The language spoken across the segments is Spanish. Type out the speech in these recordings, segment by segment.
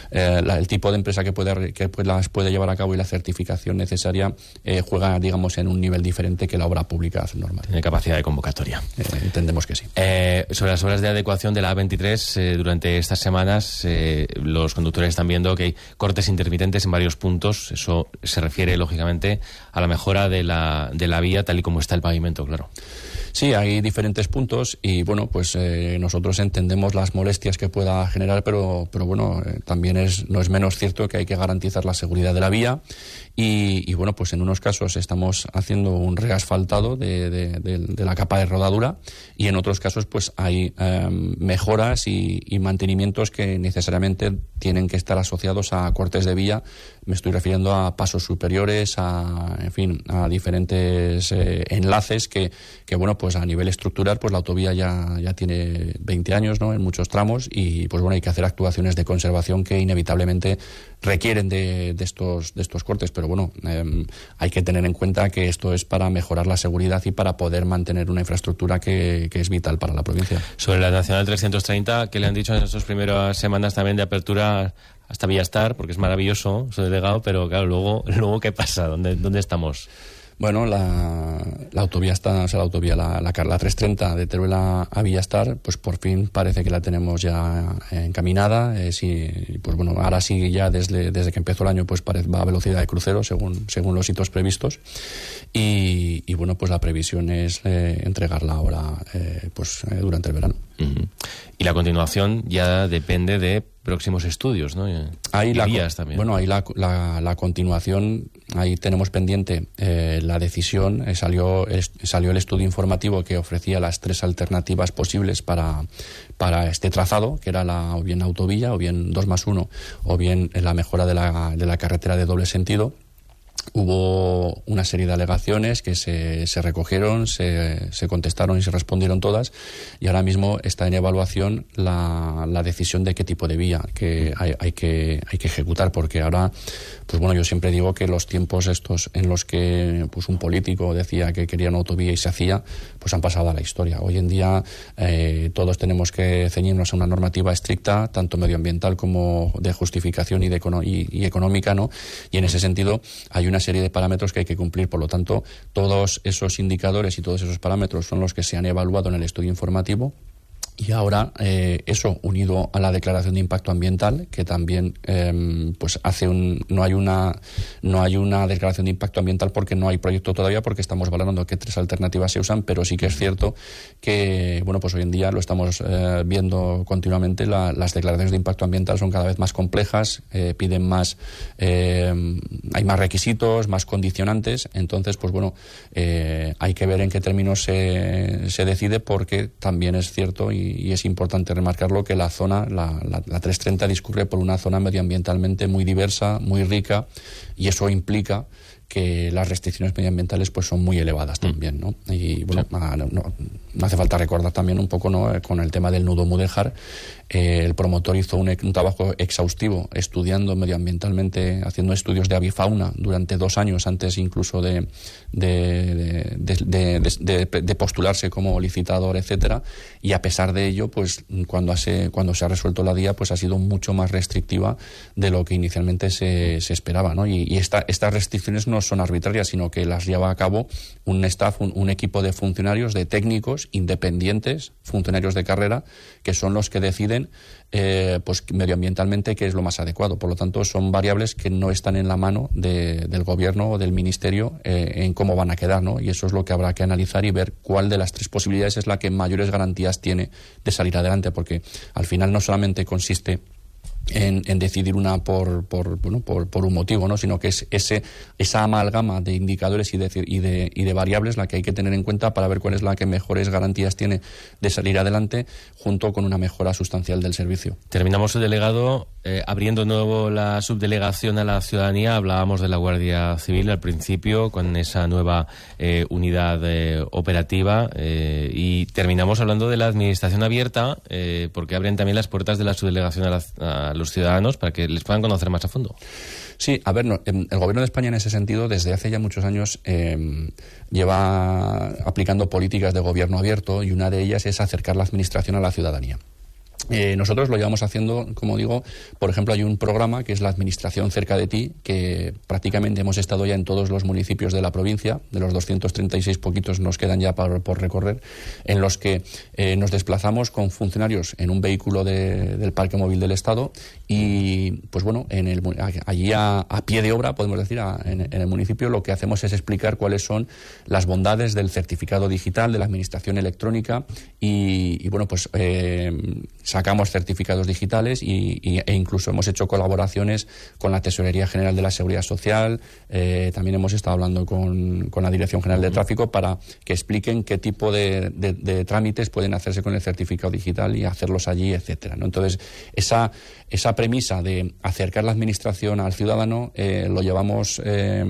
el tipo de empresa que las puede llevar a cabo y la certificación necesaria juega, digamos, en un nivel diferente que la obra pública normal. Tiene capacidad de convocatoria. Entendemos que sí. Sobre las obras de adecuación de la A23, durante estas semanas los conductores están viendo que hay cortes intermitentes en varios puntos. Eso se refiere, lógicamente, a la mejora de la vía tal y como está el pavimento, claro. Sí, hay diferentes puntos y bueno, pues nosotros entendemos las molestias que pueda generar, pero bueno, también no es menos cierto que hay que garantizar la seguridad de la vía y bueno, pues en unos casos estamos haciendo un reasfaltado de la capa de rodadura y en otros casos pues hay mejoras y mantenimientos que necesariamente tienen que estar asociados a cortes de vía. Me estoy refiriendo a pasos superiores, a diferentes enlaces que bueno, pues a nivel estructural, pues la autovía ya tiene 20 años, ¿no?, en muchos tramos y pues bueno, hay que hacer actuaciones de conservación que inevitablemente requieren de estos cortes, pero bueno, hay que tener en cuenta que esto es para mejorar la seguridad y para poder mantener una infraestructura que es vital para la provincia. Sobre la Nacional 330, ¿qué le han dicho en estas primeras semanas también de apertura hasta Villastar? Porque es maravilloso, su delegado, pero claro, luego ¿qué pasa? ¿Dónde estamos? Bueno, la autovía la 330 de Teruel a Villastar, pues por fin parece que la tenemos ya encaminada. Pues bueno, ahora sí ya desde que empezó el año pues va a velocidad de crucero según los hitos previstos y bueno, pues la previsión es entregarla ahora durante el verano. Uh-huh. Y la continuación ya depende de próximos estudios, ¿no? Ahí también. Bueno, ahí la continuación, ahí tenemos pendiente la decisión. Salió el estudio informativo que ofrecía las 3 alternativas posibles para este trazado, que era o bien autovía, o bien 2+1, o bien la mejora de la carretera de doble sentido. Hubo una serie de alegaciones que se recogieron, se contestaron y se respondieron todas y ahora mismo está en evaluación la decisión de qué tipo de vía que hay que ejecutar, porque ahora, pues bueno, yo siempre digo que los tiempos estos en los que pues un político decía que quería una autovía y se hacía, pues han pasado a la historia. Hoy en día todos tenemos que ceñirnos a una normativa estricta, tanto medioambiental como de justificación y económica, ¿no? Y en ese sentido hay una serie de parámetros que hay que cumplir. Por lo tanto, todos esos indicadores y todos esos parámetros son los que se han evaluado en el estudio informativo. Y ahora eso unido a la declaración de impacto ambiental, que también pues no hay una declaración de impacto ambiental porque no hay proyecto todavía, porque estamos valorando qué 3 alternativas se usan, pero sí que es cierto que bueno, pues hoy en día lo estamos viendo continuamente. Las declaraciones de impacto ambiental son cada vez más complejas, piden más, hay más requisitos, más condicionantes. Entonces, pues bueno, hay que ver en qué términos se decide, porque también es cierto y es importante remarcarlo que la zona, la 330 discurre por una zona medioambientalmente muy diversa, muy rica, y eso implica que las restricciones medioambientales pues son muy elevadas también, ¿no? Y bueno, no hace falta recordar también un poco, ¿no?, con el tema del nudo Mudéjar, el promotor hizo un trabajo exhaustivo estudiando medioambientalmente, haciendo estudios de avifauna durante 2 años antes incluso de postularse como licitador, etcétera, y a pesar de ello, pues cuando se ha resuelto la vía, pues ha sido mucho más restrictiva de lo que inicialmente se esperaba, ¿no? Y estas restricciones no son arbitrarias, sino que las lleva a cabo un staff, un equipo de funcionarios, de técnicos independientes, funcionarios de carrera, que son los que deciden pues medioambientalmente qué es lo más adecuado. Por lo tanto, son variables que no están en la mano del gobierno o del ministerio en cómo van a quedar, ¿no? Y eso es lo que habrá que analizar y ver cuál de las 3 posibilidades es la que mayores garantías tiene de salir adelante, porque al final no solamente consiste en decidir una por un motivo, ¿no?, sino que es esa amalgama de indicadores y de variables la que hay que tener en cuenta para ver cuál es la que mejores garantías tiene de salir adelante, junto con una mejora sustancial del servicio. Terminamos el delegado abriendo de nuevo la subdelegación a la ciudadanía. Hablábamos de la Guardia Civil al principio con esa nueva unidad operativa y terminamos hablando de la administración abierta, porque abren también las puertas de la subdelegación a los ciudadanos para que les puedan conocer más a fondo. Sí, a ver, el Gobierno de España en ese sentido desde hace ya muchos años lleva aplicando políticas de gobierno abierto, y una de ellas es acercar la administración a la ciudadanía. Nosotros lo llevamos haciendo, como digo, por ejemplo, hay un programa que es la Administración cerca de ti, que prácticamente hemos estado ya en todos los municipios de la provincia, de los 236 poquitos nos quedan ya por recorrer, en los que nos desplazamos con funcionarios en un vehículo del Parque Móvil del Estado y, pues bueno, allí a pie de obra, podemos decir, en el municipio, lo que hacemos es explicar cuáles son las bondades del certificado digital, de la administración electrónica y bueno, pues sacamos certificados digitales e incluso hemos hecho colaboraciones con la Tesorería General de la Seguridad Social, también hemos estado hablando con la Dirección General de Tráfico para que expliquen qué tipo de trámites pueden hacerse con el certificado digital y hacerlos allí, etcétera, ¿no? Entonces, esa premisa de acercar la administración al ciudadano lo llevamos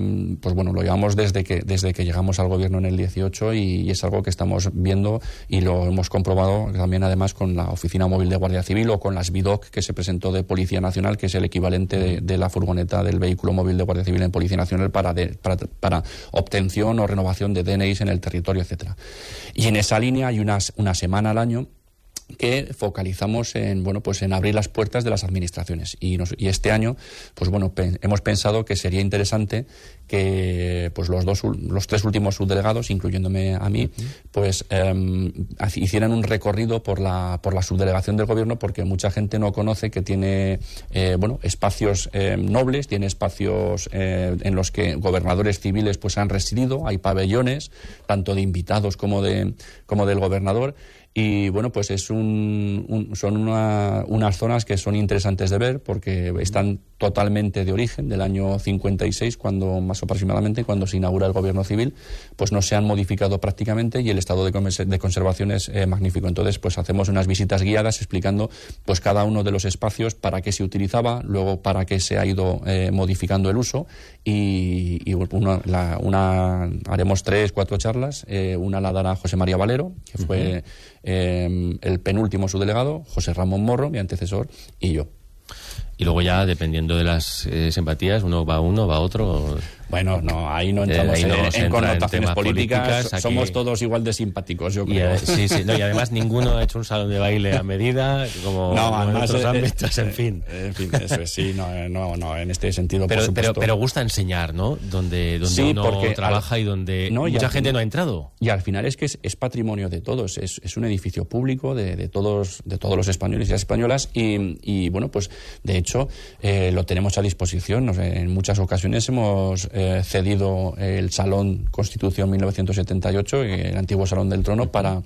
desde que llegamos al gobierno en el 18 y es algo que estamos viendo y lo hemos comprobado también además con la Oficina Móvil de Guardia Civil o con las BIDOC que se presentó de Policía Nacional, que es el equivalente de la furgoneta del vehículo móvil de Guardia Civil en Policía Nacional para obtención o renovación de DNIs en el territorio, etcétera. Y en esa línea hay una semana al año que focalizamos en abrir las puertas de las administraciones y este año hemos pensado que sería interesante que los tres últimos subdelegados, incluyéndome a mí, hicieran un recorrido por la subdelegación del gobierno, porque mucha gente no conoce que tiene espacios nobles, tiene espacios en los que gobernadores civiles han residido, hay pabellones tanto de invitados como del gobernador. Y bueno, pues son unas zonas que son interesantes de ver porque están totalmente de origen del año 56, más aproximadamente, cuando se inaugura el gobierno civil, pues no se han modificado prácticamente y el estado de conservación es magnífico. Entonces, pues hacemos unas visitas guiadas explicando pues cada uno de los espacios, para qué se utilizaba, luego para qué se ha ido modificando el uso y haremos 3-4 charlas. Una la dará José María Valero, que fue el penúltimo subdelegado, José Ramón Morro, mi antecesor, y yo. Y luego ya, dependiendo de las simpatías, uno va otro. Bueno, no, ahí no entramos en connotaciones políticas. Somos todos igual de simpáticos, yo creo. Y además ninguno ha hecho un salón de baile a medida, como en otros ámbitos, en fin. En fin, eso es, sí, no, en este sentido, por supuesto. Pero gusta enseñar, ¿no? Donde sí, uno trabaja y donde mucha gente no ha entrado. Y al final es que es patrimonio de todos, es un edificio público de todos los españoles y las españolas y bueno, pues de hecho lo tenemos a disposición. En muchas ocasiones hemos cedido el Salón Constitución 1978, el antiguo Salón del Trono, para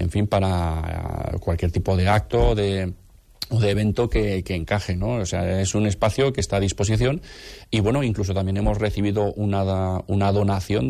cualquier tipo de acto o de evento que encaje, ¿no? O sea, es un espacio que está a disposición y bueno, incluso también hemos recibido una donación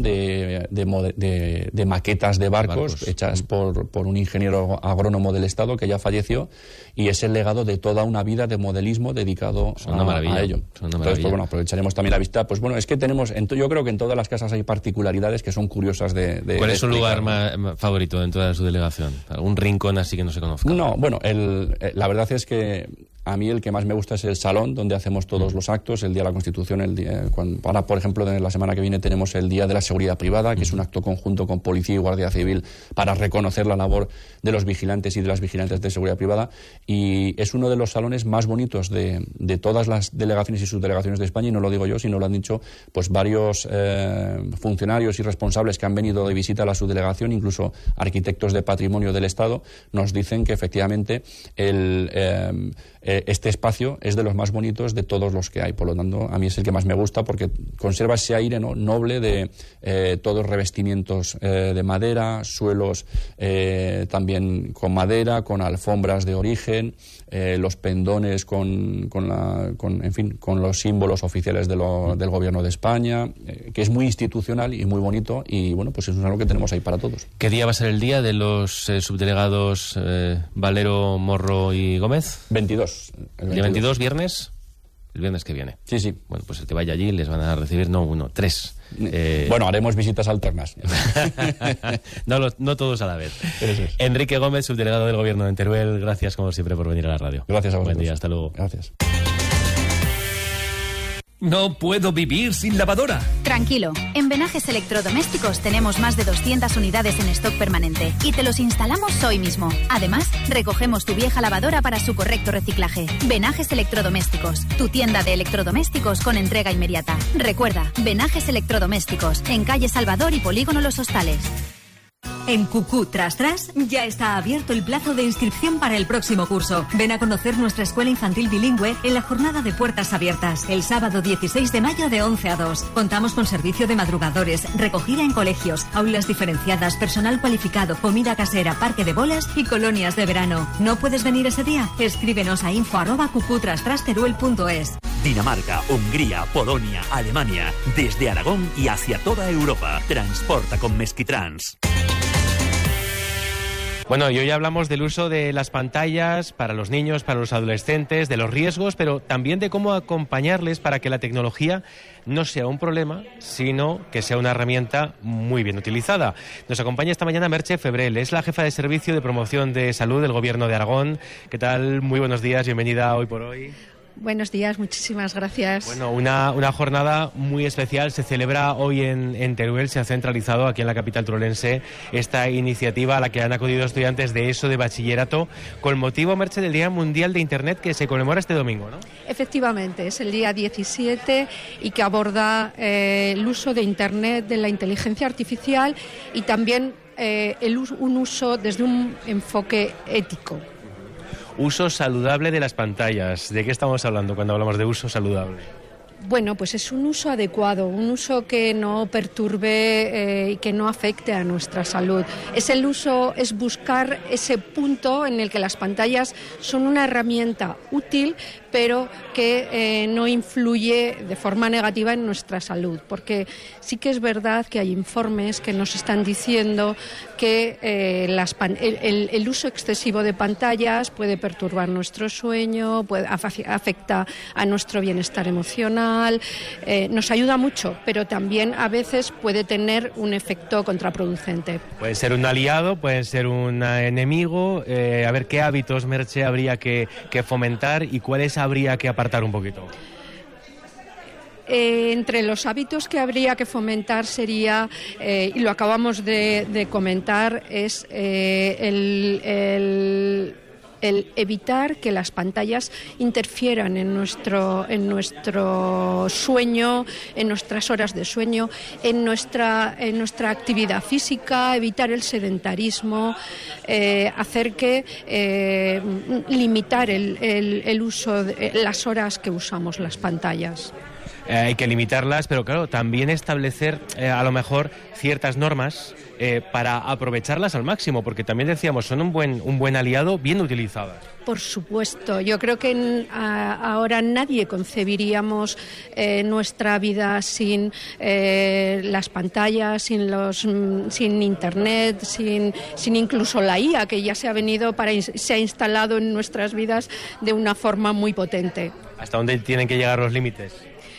de maquetas de barcos hechas por un ingeniero agrónomo del Estado que ya falleció y es el legado de toda una vida de modelismo dedicado a ello. Entonces, pues bueno, aprovecharemos también la visita. Pues bueno, es que tenemos, yo creo que en todas las casas hay particularidades que son curiosas de ¿Cuál es su lugar favorito dentro de su delegación? ¿Algún rincón así que no se conozca? No, bueno, la verdad es que a mí el que más me gusta es el salón donde hacemos todos los actos, el Día de la Constitución, ahora, por ejemplo, la semana que viene tenemos el Día de la Seguridad Privada, que es un acto conjunto con Policía y Guardia Civil para reconocer la labor de los vigilantes y de las vigilantes de seguridad privada, y es uno de los salones más bonitos de todas las delegaciones y subdelegaciones de España, y no lo digo yo, sino lo han dicho pues varios funcionarios y responsables que han venido de visita a la subdelegación, incluso arquitectos de patrimonio del Estado, nos dicen que efectivamente este espacio es de los más bonitos de todos los que hay. Por lo tanto, a mí es el que más me gusta porque conserva ese aire noble de todos revestimientos de madera, suelos también con madera, con alfombras de origen, los pendones con los símbolos oficiales del Gobierno de España, que es muy institucional y muy bonito, y bueno, pues eso es algo que tenemos ahí para todos. ¿Qué día va a ser el día de los subdelegados Valero, Morro y Gómez? 22. ¿El día 22, viernes? El viernes que viene. Sí. Bueno, pues el que vaya allí les van a recibir, no uno, 3. Bueno, haremos visitas alternas. no todos a la vez. Eso es. Enrique Gómez, subdelegado del Gobierno de Teruel, gracias como siempre por venir a la radio. Gracias a vosotros. Buen día, hasta luego. Gracias. No puedo vivir sin lavadora. Tranquilo, en Venajes Electrodomésticos tenemos más de 200 unidades en stock permanente y te los instalamos hoy mismo. Además, recogemos tu vieja lavadora para su correcto reciclaje. Venajes Electrodomésticos, tu tienda de electrodomésticos con entrega inmediata. Recuerda, Venajes Electrodomésticos, en calle Salvador y Polígono Los Hostales. En Cucú Tras Tras ya está abierto el plazo de inscripción para el próximo curso. Ven a conocer nuestra escuela infantil bilingüe en la jornada de puertas abiertas, el sábado 16 de mayo de 11 a 2. Contamos con servicio de madrugadores, recogida en colegios, aulas diferenciadas, personal cualificado, comida casera, parque de bolas y colonias de verano. ¿No puedes venir ese día? Escríbenos a info@cucutrastrasteruel.es. Dinamarca, Hungría, Polonia, Alemania, desde Aragón y hacia toda Europa. Transporta con Meskitrans. Bueno, y hoy hablamos del uso de las pantallas para los niños, para los adolescentes, de los riesgos, pero también de cómo acompañarles para que la tecnología no sea un problema, sino que sea una herramienta muy bien utilizada. Nos acompaña esta mañana Merche Febrel, es la jefa de Servicio de Promoción de Salud del Gobierno de Aragón. ¿Qué tal? Muy buenos días, bienvenida a Hoy por Hoy. Buenos días, muchísimas gracias. Bueno, una jornada muy especial. Se celebra hoy en Teruel, se ha centralizado aquí en la capital turolense esta iniciativa a la que han acudido estudiantes de ESO, de bachillerato, con motivo, Merche, del Día Mundial de Internet que se conmemora este domingo, ¿no? Efectivamente, es el día 17 y que aborda el uso de Internet, de la inteligencia artificial y también un uso desde un enfoque ético. Uso saludable de las pantallas. ¿De qué estamos hablando cuando hablamos de uso saludable? Bueno, pues es un uso adecuado, un uso que no perturbe y que no afecte a nuestra salud. Es buscar ese punto en el que las pantallas son una herramienta útil, pero que no influye de forma negativa en nuestra salud, porque sí que es verdad que hay informes que nos están diciendo que el uso excesivo de pantallas puede perturbar nuestro sueño, afecta a nuestro bienestar emocional, nos ayuda mucho, pero también a veces puede tener un efecto contraproducente. Puede ser un aliado, puede ser un enemigo. A ver, ¿qué hábitos, Merche, habría que fomentar y cuáles habría que apartar un poquito? Entre los hábitos que habría que fomentar sería, y lo acabamos de comentar, es el evitar que las pantallas interfieran en nuestro sueño, en nuestras horas de sueño, en nuestra actividad física, evitar el sedentarismo, limitar el uso, las horas que usamos las pantallas. Hay que limitarlas, pero claro, también establecer a lo mejor ciertas normas para aprovecharlas al máximo, porque también decíamos, son un buen aliado bien utilizadas. Por supuesto, yo creo que ahora nadie concebiríamos nuestra vida sin las pantallas, sin Internet, sin incluso la IA, que ya se ha instalado en nuestras vidas de una forma muy potente. ¿Hasta dónde tienen que llegar los límites?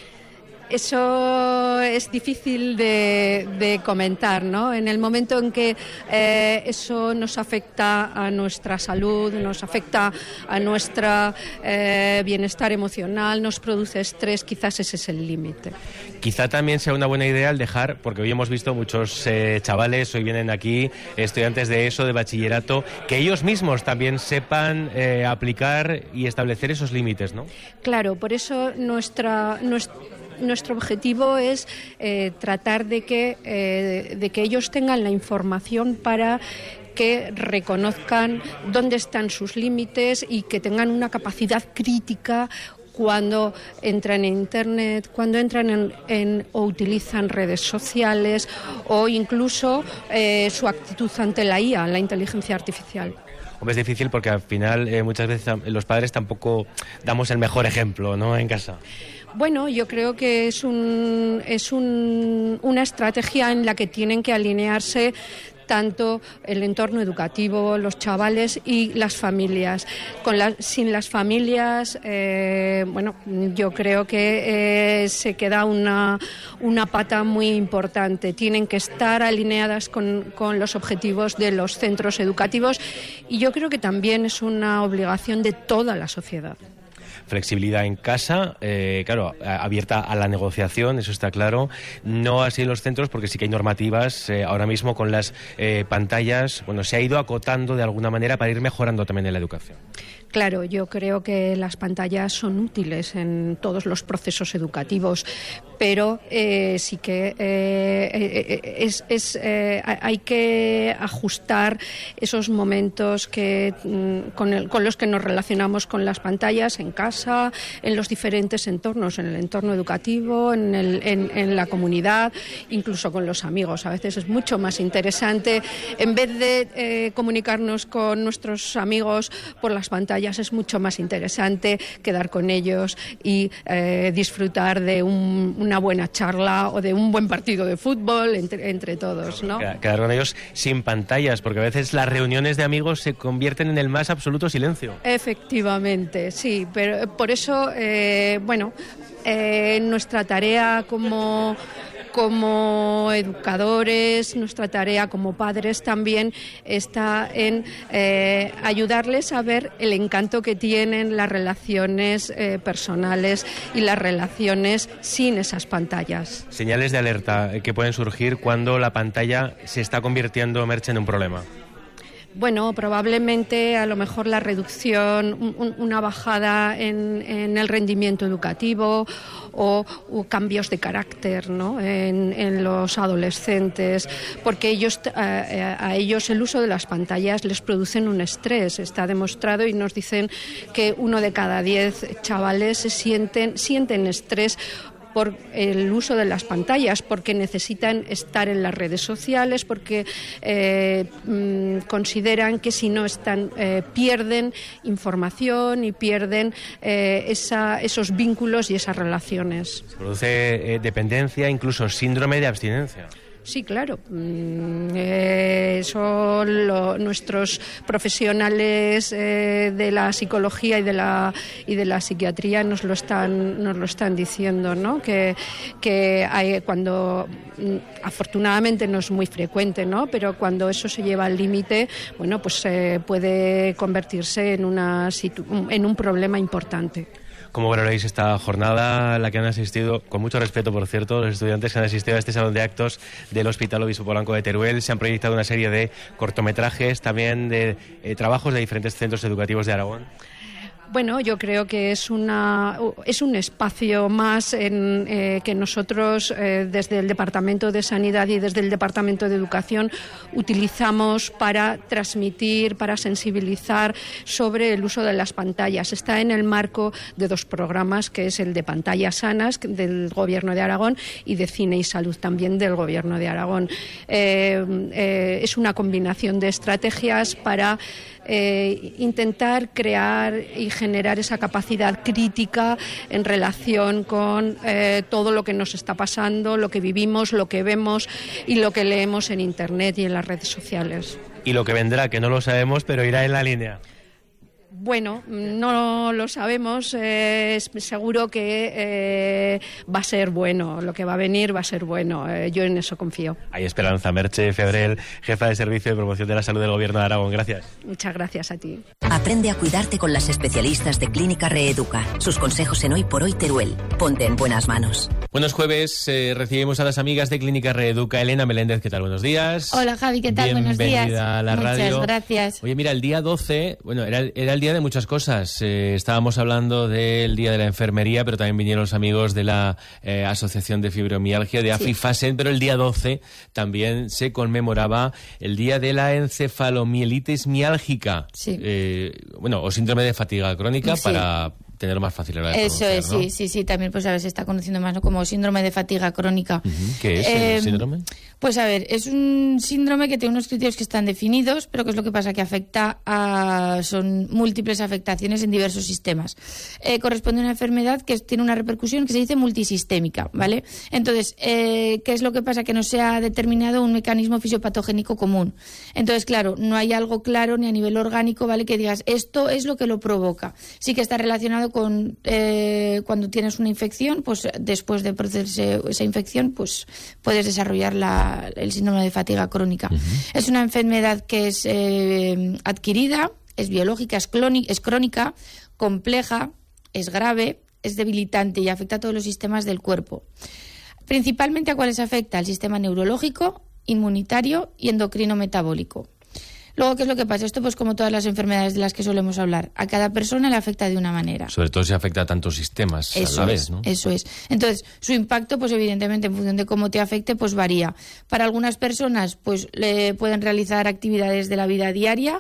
Eso es difícil de comentar, ¿no? En el momento en que eso nos afecta a nuestra salud, nos afecta a nuestro bienestar emocional, nos produce estrés, quizás ese es el límite. Quizá también sea una buena idea el dejar, porque hoy hemos visto muchos chavales, hoy vienen aquí estudiantes de ESO, de bachillerato, que ellos mismos también sepan aplicar y establecer esos límites, ¿no? Claro, por eso nuestro objetivo es tratar de que ellos tengan la información para que reconozcan dónde están sus límites y que tengan una capacidad crítica cuando entran en Internet, cuando entran o utilizan redes sociales o incluso su actitud ante la IA, la inteligencia artificial. Hombre, es difícil porque al final muchas veces los padres tampoco damos el mejor ejemplo, ¿no?, en casa. Bueno, yo creo que es una estrategia en la que tienen que alinearse tanto el entorno educativo, los chavales y las familias. Sin las familias, yo creo que se queda una pata muy importante. Tienen que estar alineadas con los objetivos de los centros educativos y yo creo que también es una obligación de toda la sociedad. flexibilidad en casa, claro, abierta a la negociación, eso está claro. No así en los centros, porque sí que hay normativas ahora mismo con las pantallas. Bueno, se ha ido acotando de alguna manera para ir mejorando también en la educación. Claro, yo creo que las pantallas son útiles en todos los procesos educativos, pero sí que hay que ajustar esos momentos con los que nos relacionamos con las pantallas en casa, en los diferentes entornos, en el entorno educativo, en la comunidad, incluso con los amigos. A veces es mucho más interesante, en vez de comunicarnos con nuestros amigos por las pantallas, es mucho más interesante quedar con ellos y disfrutar de una buena charla o de un buen partido de fútbol entre todos, ¿no? Quedar con ellos sin pantallas, porque a veces las reuniones de amigos se convierten en el más absoluto silencio. Efectivamente, sí, pero por eso, nuestra tarea como educadores, nuestra tarea como padres también está en ayudarles a ver el encanto que tienen las relaciones personales y las relaciones sin esas pantallas. Señales de alerta que pueden surgir cuando la pantalla se está convirtiendo, Merche, en un problema. Bueno, probablemente a lo mejor la reducción, una bajada en el rendimiento educativo o cambios de carácter, ¿no? en los adolescentes, porque a ellos el uso de las pantallas les producen un estrés. Está demostrado y nos dicen que 1 de cada 10 chavales sienten estrés por el uso de las pantallas, porque necesitan estar en las redes sociales, porque consideran que si no están pierden información y pierden esos vínculos y esas relaciones. Se produce dependencia, incluso síndrome de abstinencia. Sí, claro. Eso nuestros profesionales de la psicología y de la psiquiatría nos lo están diciendo, ¿no? Que hay, cuando afortunadamente no es muy frecuente, ¿no? Pero cuando eso se lleva al límite, bueno, pues puede convertirse en un problema importante. ¿Cómo valoráis esta jornada a la que han asistido, con mucho respeto, por cierto, los estudiantes que han asistido a este salón de actos del Hospital Obispo Polanco de Teruel? Se han proyectado una serie de cortometrajes, también de trabajos de diferentes centros educativos de Aragón. Bueno, yo creo que es un espacio más que nosotros desde el Departamento de Sanidad y desde el Departamento de Educación utilizamos para transmitir, para sensibilizar sobre el uso de las pantallas. Está en el marco de 2 programas, que es el de Pantallas Sanas del Gobierno de Aragón y de Cine y Salud también del Gobierno de Aragón. Es una combinación de estrategias para intentar crear y generar esa capacidad crítica en relación con todo lo que nos está pasando, lo que vivimos, lo que vemos y lo que leemos en Internet y en las redes sociales. Y lo que vendrá, que no lo sabemos, pero irá en la línea. Bueno, no lo sabemos, seguro que va a ser bueno, lo que va a venir va a ser bueno, yo en eso confío. Hay esperanza. Merche Febrel, jefa de Servicio de Promoción de la Salud del Gobierno de Aragón, gracias. Muchas gracias a ti. Aprende a cuidarte con las especialistas de Clínica Reeduca. Sus consejos en Hoy por Hoy Teruel. Ponte en buenas manos. Buenos jueves, recibimos a las amigas de Clínica Reeduca. Elena Meléndez, ¿qué tal? Buenos días. Hola Javi, ¿qué tal? Buenos días. Bienvenida a la radio. Muchas gracias. Oye, mira, el día 12, bueno, era el día de muchas cosas. Estábamos hablando del Día de la Enfermería, pero también vinieron los amigos de la Asociación de Fibromialgia, de AFI-FASEN, pero el día 12 también se conmemoraba el Día de la Encefalomielitis Miálgica. Sí. O síndrome de fatiga crónica, sí, para tenerlo más fácil a la hora de pronunciar, eso es, ¿no? Sí, también pues a ver, se está conociendo más, ¿no?, como síndrome de fatiga crónica. ¿Qué es el síndrome? Pues a ver, es un síndrome que tiene unos criterios que están definidos, pero ¿qué es lo que pasa? Que afecta son múltiples afectaciones en diversos sistemas. Corresponde a una enfermedad que tiene una repercusión que se dice multisistémica, ¿vale? Entonces, ¿qué es lo que pasa? Que no se ha determinado un mecanismo fisiopatogénico común. Entonces, claro, no hay algo claro ni a nivel orgánico, ¿vale?, que digas, esto es lo que lo provoca. Sí que está relacionado con cuando tienes una infección, pues después de procesarse esa infección, pues puedes desarrollar el síndrome de fatiga crónica. Es una enfermedad que es adquirida, es biológica, es crónica, compleja, es grave, es debilitante y afecta a todos los sistemas del cuerpo. Principalmente, ¿a cuáles afecta? Al sistema neurológico, inmunitario y endocrino-metabólico. Luego, ¿qué es lo que pasa? Esto, pues como todas las enfermedades de las que solemos hablar, a cada persona le afecta de una manera. Sobre todo si afecta a tantos sistemas a la vez, ¿no? Eso es. Entonces, su impacto, pues evidentemente, en función de cómo te afecte, pues varía. Para algunas personas, pues le pueden realizar actividades de la vida diaria,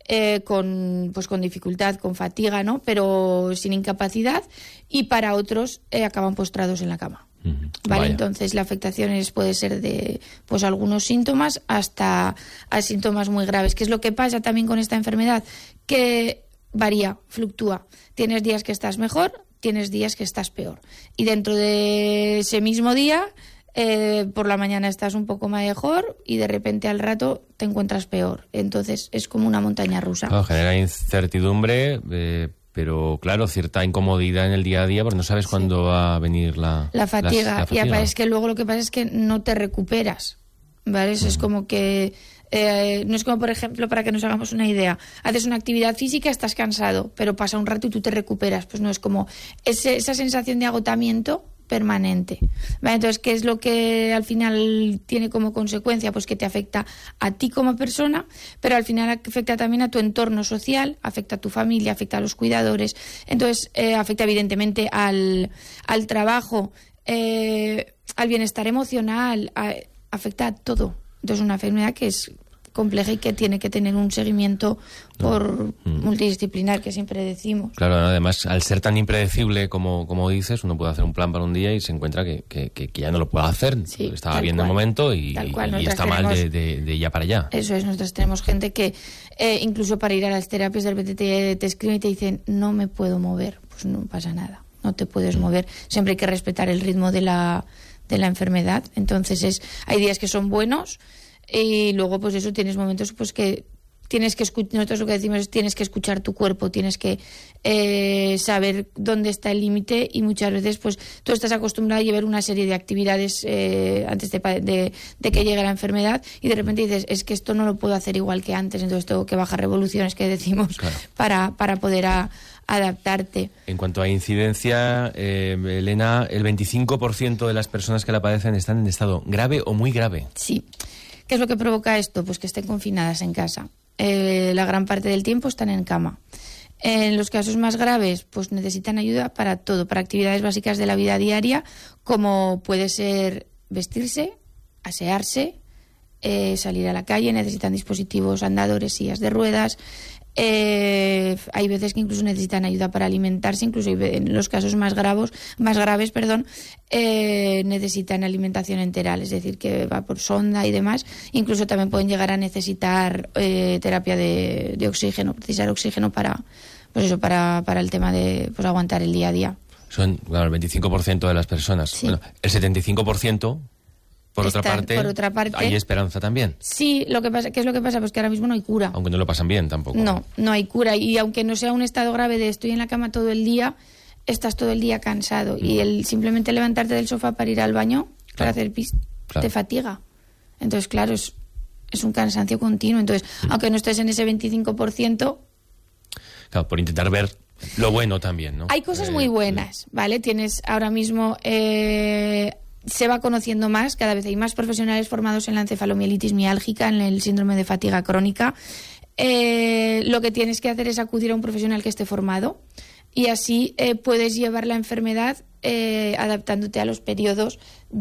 con dificultad, con fatiga, ¿no? Pero sin incapacidad, y para otros acaban postrados en la cama. ¿Vale? Vaya. Entonces la afectación puede ser de pues algunos síntomas hasta a síntomas muy graves. ¿Qué es lo que pasa también con esta enfermedad? Que varía, fluctúa. Tienes días que estás mejor, tienes días que estás peor. Y dentro de ese mismo día, por la mañana estás un poco mejor y de repente al rato te encuentras peor. Entonces es como una montaña rusa. Claro, genera incertidumbre, pero claro, cierta incomodidad en el día a día porque no sabes cuándo va a venir la fatiga. la fatiga. Y es que luego lo que pasa es que no te recuperas, ¿vale? Eso es como que no es como, por ejemplo, para que nos hagamos una idea, haces una actividad física, estás cansado, pero pasa un rato y tú te recuperas. Pues no, es como esa sensación de agotamiento permanente. ¿Vale? Entonces, ¿qué es lo que al final tiene como consecuencia? Pues que te afecta a ti como persona, pero al final afecta también a tu entorno social, afecta a tu familia, afecta a los cuidadores. Entonces, afecta evidentemente al trabajo, al bienestar emocional, afecta a todo. Entonces, es una enfermedad que es compleja y que tiene que tener un seguimiento multidisciplinar, que siempre decimos. Claro, además, al ser tan impredecible como dices, uno puede hacer un plan para un día y se encuentra que ya no lo puede hacer. Sí, estaba bien de momento y está mal de ya para allá. Eso es, nosotros tenemos gente que incluso para ir a las terapias de repente te escriben y te dicen no me puedo mover. Pues no pasa nada, no te puedes mover. Siempre hay que respetar el ritmo de la enfermedad. Entonces hay días que son buenos y luego pues eso, tienes momentos pues que tienes que escuchar. Nosotros lo que decimos es tienes que escuchar tu cuerpo, tienes que saber dónde está el límite, y muchas veces pues tú estás acostumbrado a llevar una serie de actividades antes de que llegue la enfermedad, y de repente dices es que esto no lo puedo hacer igual que antes, entonces tengo que bajar revoluciones, que decimos, claro, para poder adaptarte. En cuanto a incidencia, Elena, el 25% de las personas que la padecen están en estado grave o muy grave. Sí. ¿Qué es lo que provoca esto? Pues que estén confinadas en casa. La gran parte del tiempo están en cama. En los casos más graves, pues necesitan ayuda para todo, para actividades básicas de la vida diaria, como puede ser vestirse, asearse, salir a la calle, necesitan dispositivos andadores, sillas de ruedas. Hay veces que incluso necesitan ayuda para alimentarse, incluso en los casos más graves, necesitan alimentación enteral, es decir, que va por sonda y demás. Incluso también pueden llegar a necesitar terapia de oxígeno, precisar oxígeno para el tema de pues aguantar el día a día. Son, claro, el 25% de las personas. Sí. Bueno, el 75%... Por otra parte, hay esperanza también. Sí, ¿qué es lo que pasa? Pues que ahora mismo no hay cura. Aunque no lo pasan bien tampoco. No hay cura. Y aunque no sea un estado grave de estoy en la cama todo el día, estás todo el día cansado. Y el simplemente levantarte del sofá para ir al baño, para hacer pis, te fatiga. Entonces, claro, es un cansancio continuo. Entonces, aunque no estés en ese 25%... Claro, por intentar ver lo bueno también, ¿no? Hay cosas muy buenas, ¿vale? Tienes ahora mismo... se va conociendo más, cada vez hay más profesionales formados en la encefalomielitis miálgica, en el síndrome de fatiga crónica. Lo que tienes que hacer es acudir a un profesional que esté formado, y así puedes llevar la enfermedad adaptándote a los periodos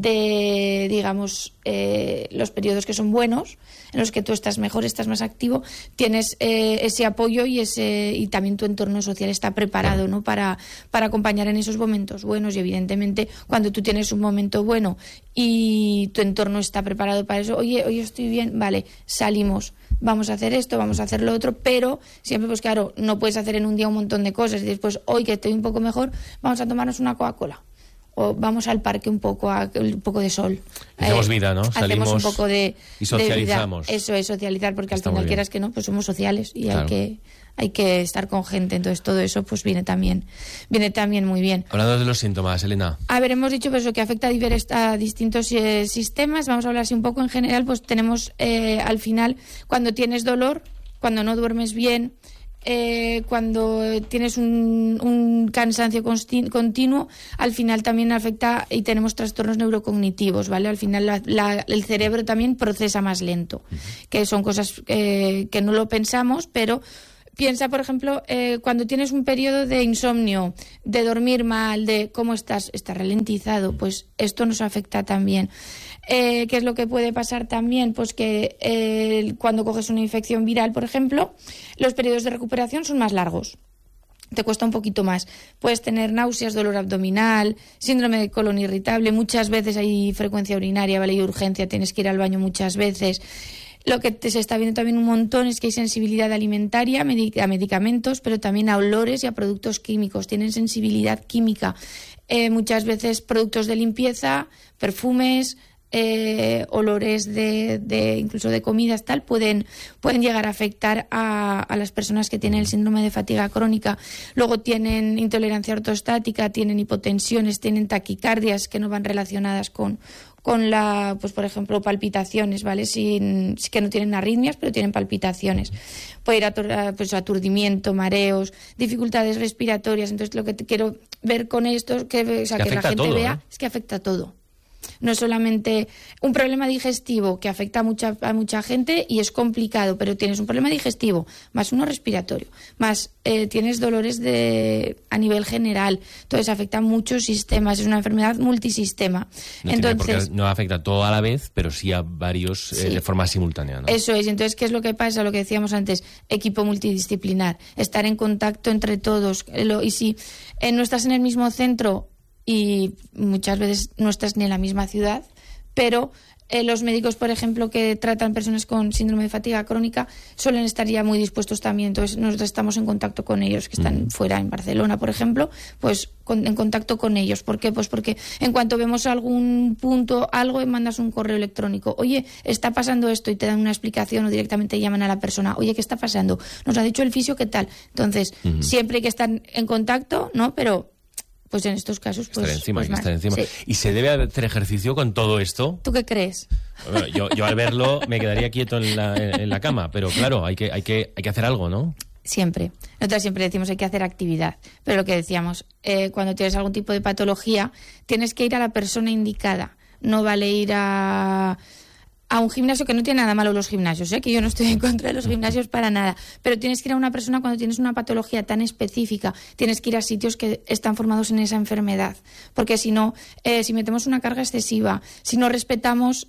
los periodos que son buenos, en los que tú estás mejor, estás más activo, tienes ese apoyo y también tu entorno social está preparado, ¿no? para acompañar en esos momentos buenos. Y evidentemente cuando tú tienes un momento bueno y tu entorno está preparado para eso, oye, hoy estoy bien, vale, salimos, vamos a hacer esto, vamos a hacer lo otro, pero siempre, pues claro, no puedes hacer en un día un montón de cosas y después, hoy que estoy un poco mejor, vamos a tomarnos una Coca-Cola. O vamos al parque un poco de sol. Hacemos vida, ¿no? Salimos Salimos un poco y socializamos. De vida. Eso es socializar, porque Está al final, quieras que no, pues somos sociales y claro, hay que estar con gente. Entonces todo eso pues viene también muy bien. Hablando de los síntomas, Elena. A ver, hemos dicho pues eso, que afecta a distintos sistemas. Vamos a hablar así un poco en general. Pues tenemos al final, cuando tienes dolor, cuando no duermes bien, cuando tienes un cansancio continuo, al final también afecta y tenemos trastornos neurocognitivos, ¿vale? Al final el cerebro también procesa más lento, que son cosas que no lo pensamos, pero piensa, por ejemplo, cuando tienes un periodo de insomnio, de dormir mal, de cómo estás ralentizado, pues esto nos afecta también. ¿Qué es lo que puede pasar también? Pues que cuando coges una infección viral, por ejemplo, los periodos de recuperación son más largos. Te cuesta un poquito más. Puedes tener náuseas, dolor abdominal, síndrome de colon irritable. Muchas veces hay frecuencia urinaria, ¿vale? Y urgencia, tienes que ir al baño muchas veces. Lo que se está viendo también un montón es que hay sensibilidad alimentaria a medicamentos, pero también a olores y a productos químicos. Tienen sensibilidad química. Muchas veces productos de limpieza, perfumes, olores incluso de comidas tal pueden llegar a afectar a las personas que tienen el síndrome de fatiga crónica. Luego tienen intolerancia ortostática, tienen hipotensiones, tienen taquicardias que no van relacionadas con pues por ejemplo palpitaciones, ¿vale? Que no tienen arritmias pero tienen palpitaciones. Puede ir a pues aturdimiento, mareos, dificultades respiratorias. Entonces lo que quiero ver con esto es que la gente todo, vea, ¿no? Es que afecta a todo. No es solamente un problema digestivo que afecta a mucha gente y es complicado, pero tienes un problema digestivo, más uno respiratorio, más tienes dolores a nivel general, entonces afecta a muchos sistemas, es una enfermedad multisistema. Entonces no afecta todo a la vez, pero sí a varios de forma simultánea, ¿no? Eso es. Entonces, ¿qué es lo que pasa? Lo que decíamos antes, equipo multidisciplinar, estar en contacto entre todos, y si no estás en el mismo centro y muchas veces no estás ni en la misma ciudad, pero los médicos, por ejemplo, que tratan personas con síndrome de fatiga crónica suelen estar ya muy dispuestos también. Entonces nosotros estamos en contacto con ellos, que están fuera, en Barcelona, por ejemplo, pues en contacto con ellos. ¿Por qué? Pues porque en cuanto vemos algún punto, algo, mandas un correo electrónico. Oye, está pasando esto, y te dan una explicación, o directamente llaman a la persona. Oye, ¿qué está pasando? Nos ha dicho el fisio, ¿qué tal? Entonces, siempre hay que estar en contacto, ¿no? Pero pues en estos casos, pues estar encima. Sí. ¿Y se debe hacer ejercicio con todo esto? ¿Tú qué crees? Bueno, yo al verlo me quedaría quieto en la cama, pero claro, hay que hacer algo, ¿no? Siempre. Nosotros siempre decimos hay que hacer actividad. Pero lo que decíamos, cuando tienes algún tipo de patología, tienes que ir a la persona indicada. No vale ir a un gimnasio, que no tiene nada malo los gimnasios, que yo no estoy en contra de los gimnasios para nada, pero tienes que ir a una persona cuando tienes una patología tan específica, tienes que ir a sitios que están formados en esa enfermedad, porque si no, si metemos una carga excesiva, si no respetamos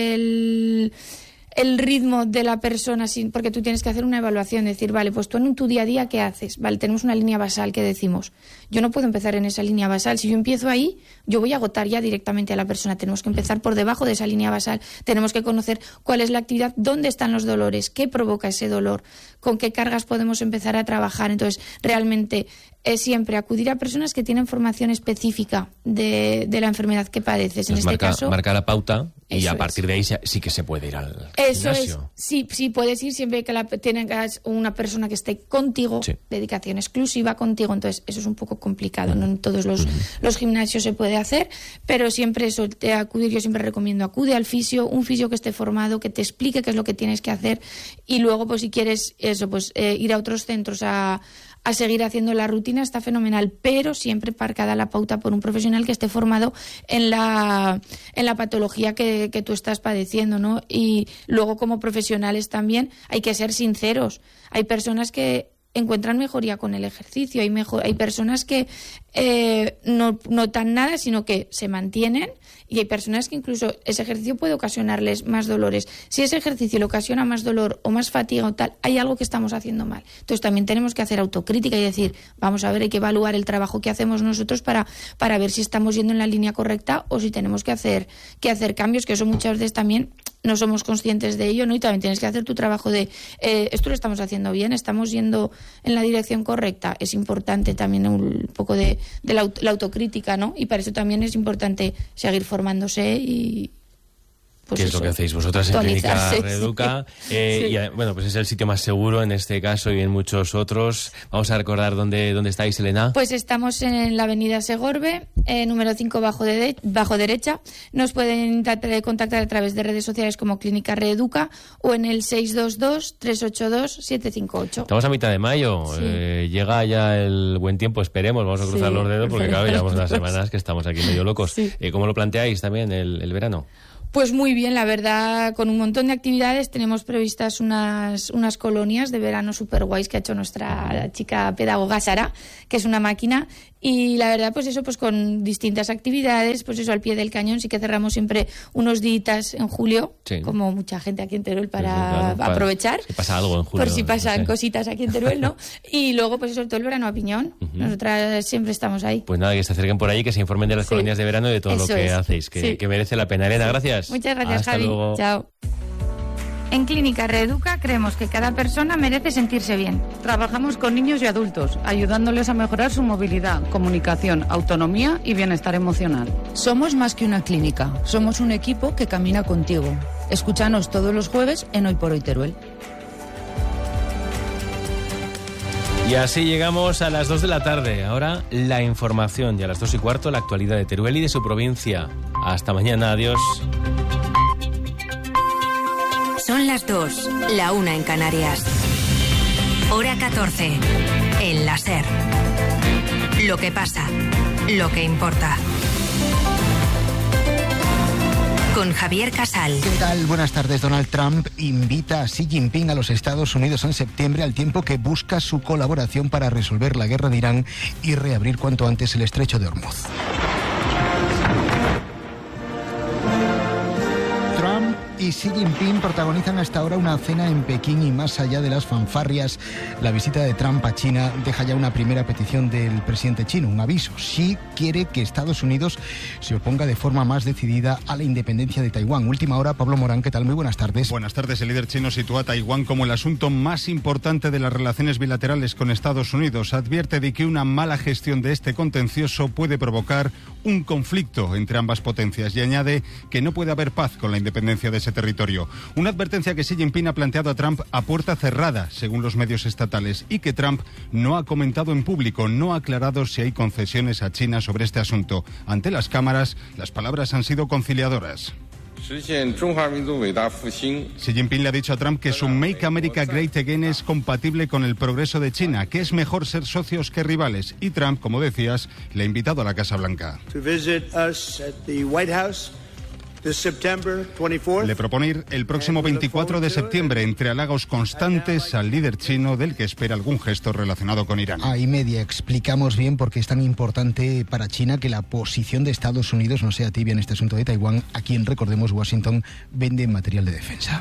el ritmo de la persona, porque tú tienes que hacer una evaluación, decir, vale, pues tú en tu día a día, ¿qué haces? Vale, tenemos una línea basal que decimos, yo no puedo empezar en esa línea basal, si yo empiezo ahí, yo voy a agotar ya directamente a la persona, tenemos que empezar por debajo de esa línea basal, tenemos que conocer cuál es la actividad, dónde están los dolores, qué provoca ese dolor, con qué cargas podemos empezar a trabajar. Entonces, realmente es siempre acudir a personas que tienen formación específica de la enfermedad que padeces. En este caso, marca la pauta y a partir de ahí sí que se puede ir al gimnasio. Sí, puedes ir siempre que tengas una persona que esté contigo, dedicación exclusiva contigo. Entonces, eso es un poco complicado. No en todos los gimnasios se puede hacer, pero siempre eso, acudir, yo siempre recomiendo, acude al fisio, un fisio que esté formado, que te explique qué es lo que tienes que hacer, y luego, pues si quieres eso, pues ir a otros centros a seguir haciendo la rutina, está fenomenal, pero siempre marcada la pauta por un profesional que esté formado en la patología que tú estás padeciendo, ¿no? Y luego, como profesionales también hay que ser sinceros. Hay personas que encuentran mejoría con el ejercicio, hay personas que no notan nada, sino que se mantienen, y hay personas que incluso ese ejercicio puede ocasionarles más dolores. Si ese ejercicio le ocasiona más dolor o más fatiga o tal, hay algo que estamos haciendo mal. Entonces también tenemos que hacer autocrítica y decir, vamos a ver, hay que evaluar el trabajo que hacemos nosotros para ver si estamos yendo en la línea correcta o si tenemos que hacer cambios, que eso muchas veces también no somos conscientes de ello, ¿no? Y también tienes que hacer tu trabajo de esto lo estamos haciendo bien, estamos yendo en la dirección correcta. Es importante también un poco de la autocrítica, ¿no? Y para eso también es importante seguir formándose y pues ¿Qué es lo que hacéis vosotras en Clínica Reeduca? Sí. Y, bueno, pues es el sitio más seguro en este caso y en muchos otros. Vamos a recordar dónde estáis, Elena. Pues estamos en la avenida Segorbe, número 5 bajo derecha. Nos pueden contactar a través de redes sociales como Clínica Reeduca o en el 622-382-758. Estamos a mitad de mayo, Sí. Llega ya el buen tiempo, esperemos, vamos a cruzar los dedos porque claro, llevamos unas Esperemos. semanas que estamos aquí medio locos. Sí. ¿Cómo lo planteáis también el verano? Pues muy bien, la verdad, con un montón de actividades. Tenemos previstas unas colonias de verano súper guays que ha hecho nuestra chica pedagoga Sara, que es una máquina. Y la verdad, pues eso, pues con distintas actividades, pues eso, al pie del cañón. Sí que cerramos siempre unos días en julio, sí, como mucha gente aquí en Teruel, para claro, aprovechar. Si pasa algo en julio. Por si pasan no sé. cositas aquí en Teruel, ¿no? Y luego, pues eso, todo el verano a Piñón. Nosotras siempre estamos ahí. Pues nada, que se acerquen por ahí, que se informen de las colonias de verano y de todo Eso lo que es. hacéis, que merece la pena. Elena, gracias. Muchas gracias, Hasta Javi. luego. Chao. En Clínica Reeduca creemos que cada persona merece sentirse bien. Trabajamos con niños y adultos, ayudándoles a mejorar su movilidad, comunicación, autonomía y bienestar emocional. Somos más que una clínica, somos un equipo que camina contigo. Escúchanos todos los jueves en Hoy por Hoy Teruel. Y así llegamos a las 2 de la tarde. Ahora la información y a las 2:15 la actualidad de Teruel y de su provincia. Hasta mañana, adiós. Son las 2, la 1 en Canarias. Hora 14, en la SER. Lo que pasa, lo que importa. Con Javier Casal. ¿Qué tal? Buenas tardes. Donald Trump invita a Xi Jinping a los Estados Unidos en septiembre, al tiempo que busca su colaboración para resolver la guerra de Irán y reabrir cuanto antes el estrecho de Hormuz. Trump y Xi Jinping protagonizan hasta ahora una cena en Pekín y más allá de las fanfarrias, la visita de Trump a China deja ya una primera petición del presidente chino, un aviso. Xi quiere que Estados Unidos se oponga de forma más decidida a la independencia de Taiwán. Última hora, Pablo Morán, ¿qué tal? Muy buenas tardes. Buenas tardes. El líder chino sitúa a Taiwán como el asunto más importante de las relaciones bilaterales con Estados Unidos. Advierte de que una mala gestión de este contencioso puede provocar un conflicto entre ambas potencias y añade que no puede haber paz con la independencia de ese territorio. Una advertencia que Xi Jinping ha planteado a Trump a puerta cerrada, según los medios estatales, y que Trump no ha comentado en público, no ha aclarado si hay concesiones a China sobre este asunto. Ante las cámaras, las palabras han sido conciliadoras. Xi Jinping le ha dicho a Trump que su Make America Great Again es compatible con el progreso de China, que es mejor ser socios que rivales. Y Trump, como decías, le ha invitado a la Casa Blanca. Le propone ir el próximo 24 de septiembre, entre halagos constantes al líder chino, del que espera algún gesto relacionado con Irán. A y media explicamos bien por qué es tan importante para China que la posición de Estados Unidos no sea tibia en este asunto de Taiwán, a quien, recordemos, Washington vende material de defensa.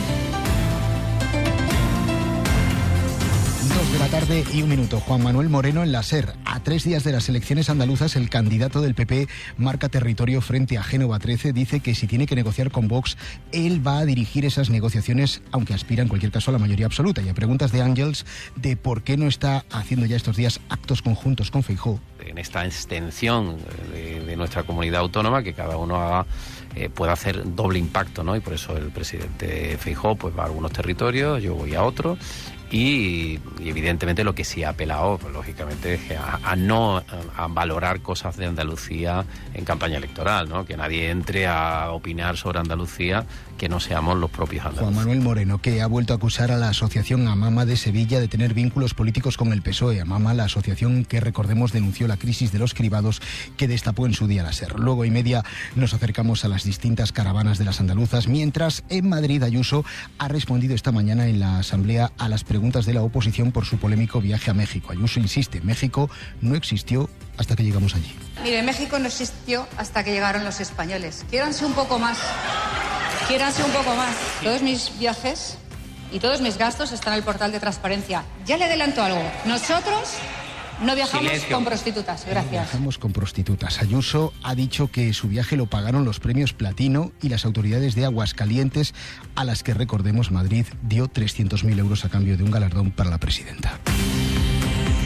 2 de la tarde y 1 minuto. Juan Manuel Moreno en la SER. A 3 días de las elecciones andaluzas, el candidato del PP marca territorio frente a Génova 13. Dice que si tiene que negociar con Vox, él va a dirigir esas negociaciones, aunque aspira en cualquier caso a la mayoría absoluta. Y a preguntas de Ángels de por qué no está haciendo ya estos días actos conjuntos con Feijóo. En esta extensión de nuestra comunidad autónoma, que cada uno haga pueda hacer doble impacto, ¿no? Y por eso el presidente Feijóo pues va a algunos territorios, yo voy a otros. Y evidentemente lo que sí ha apelado, pues, lógicamente, es a valorar cosas de Andalucía en campaña electoral, ¿no? Que nadie entre a opinar sobre Andalucía que no seamos los propios andaluces. Juan Manuel Moreno, que ha vuelto a acusar a la asociación Amama de Sevilla de tener vínculos políticos con el PSOE. Amama, la asociación que, recordemos, denunció la crisis de los cribados que destapó en su día la SER. Luego y media nos acercamos a las distintas caravanas de las andaluzas, mientras en Madrid Ayuso ha respondido esta mañana en la Asamblea a las preguntas de la oposición por su polémico viaje a México. Ayuso insiste, México no existió hasta que llegamos allí. Mire, México no existió hasta que llegaron los españoles. Quiéranse un poco más. Quiéranse un poco más. Todos mis viajes y todos mis gastos están en el portal de transparencia. Ya le adelanto algo. Nosotros no viajamos con prostitutas. Gracias. Viajamos con prostitutas. Ayuso ha dicho que su viaje lo pagaron los premios Platino y las autoridades de Aguascalientes, a las que, recordemos, Madrid dio 300.000 euros a cambio de un galardón para la presidenta.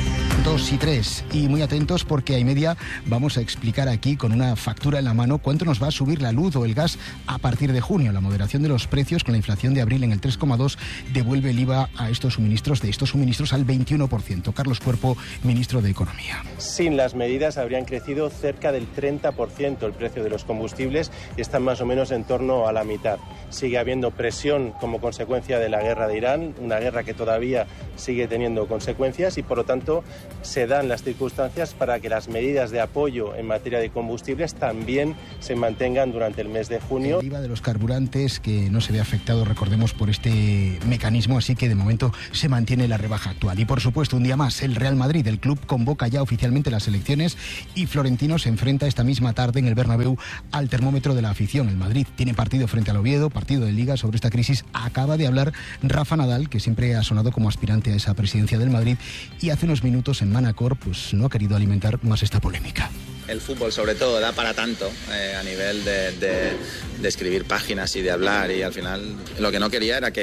2 y 3. Y muy atentos porque a y media vamos a explicar aquí con una factura en la mano cuánto nos va a subir la luz o el gas a partir de junio. La moderación de los precios con la inflación de abril en el 3,2 devuelve el IVA a estos suministros al 21%. Carlos Cuerpo, ministro de Economía. Sin las medidas habrían crecido cerca del 30% el precio de los combustibles y están más o menos en torno a la mitad. Sigue habiendo presión como consecuencia de la guerra de Irán, una guerra que todavía sigue teniendo consecuencias y por lo tanto se dan las circunstancias para que las medidas de apoyo en materia de combustibles también se mantengan durante el mes de junio. El IVA de los carburantes que no se ve afectado, recordemos, por este mecanismo, así que de momento se mantiene la rebaja actual. Y por supuesto, un día más, el Real Madrid, el club convoca ya oficialmente las elecciones y Florentino se enfrenta esta misma tarde en el Bernabéu al termómetro de la afición. El Madrid tiene partido frente al Oviedo, partido de Liga. Sobre esta crisis acaba de hablar Rafa Nadal, que siempre ha sonado como aspirante a esa presidencia del Madrid, y hace unos minutos en Manacor pues no ha querido alimentar más esta polémica. El fútbol sobre todo da para tanto a nivel de escribir páginas y de hablar, y al final lo que no quería era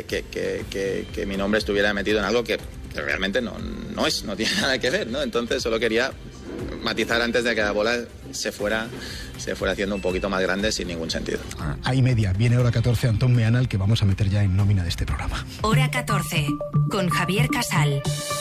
que mi nombre estuviera metido en algo que realmente no tiene nada que ver, ¿no? Entonces solo quería matizar antes de que la bola se fuera haciendo un poquito más grande sin ningún sentido. A y media viene Hora 14, Antón Meanal, que vamos a meter ya en nómina de este programa. Hora 14 con Javier Casal.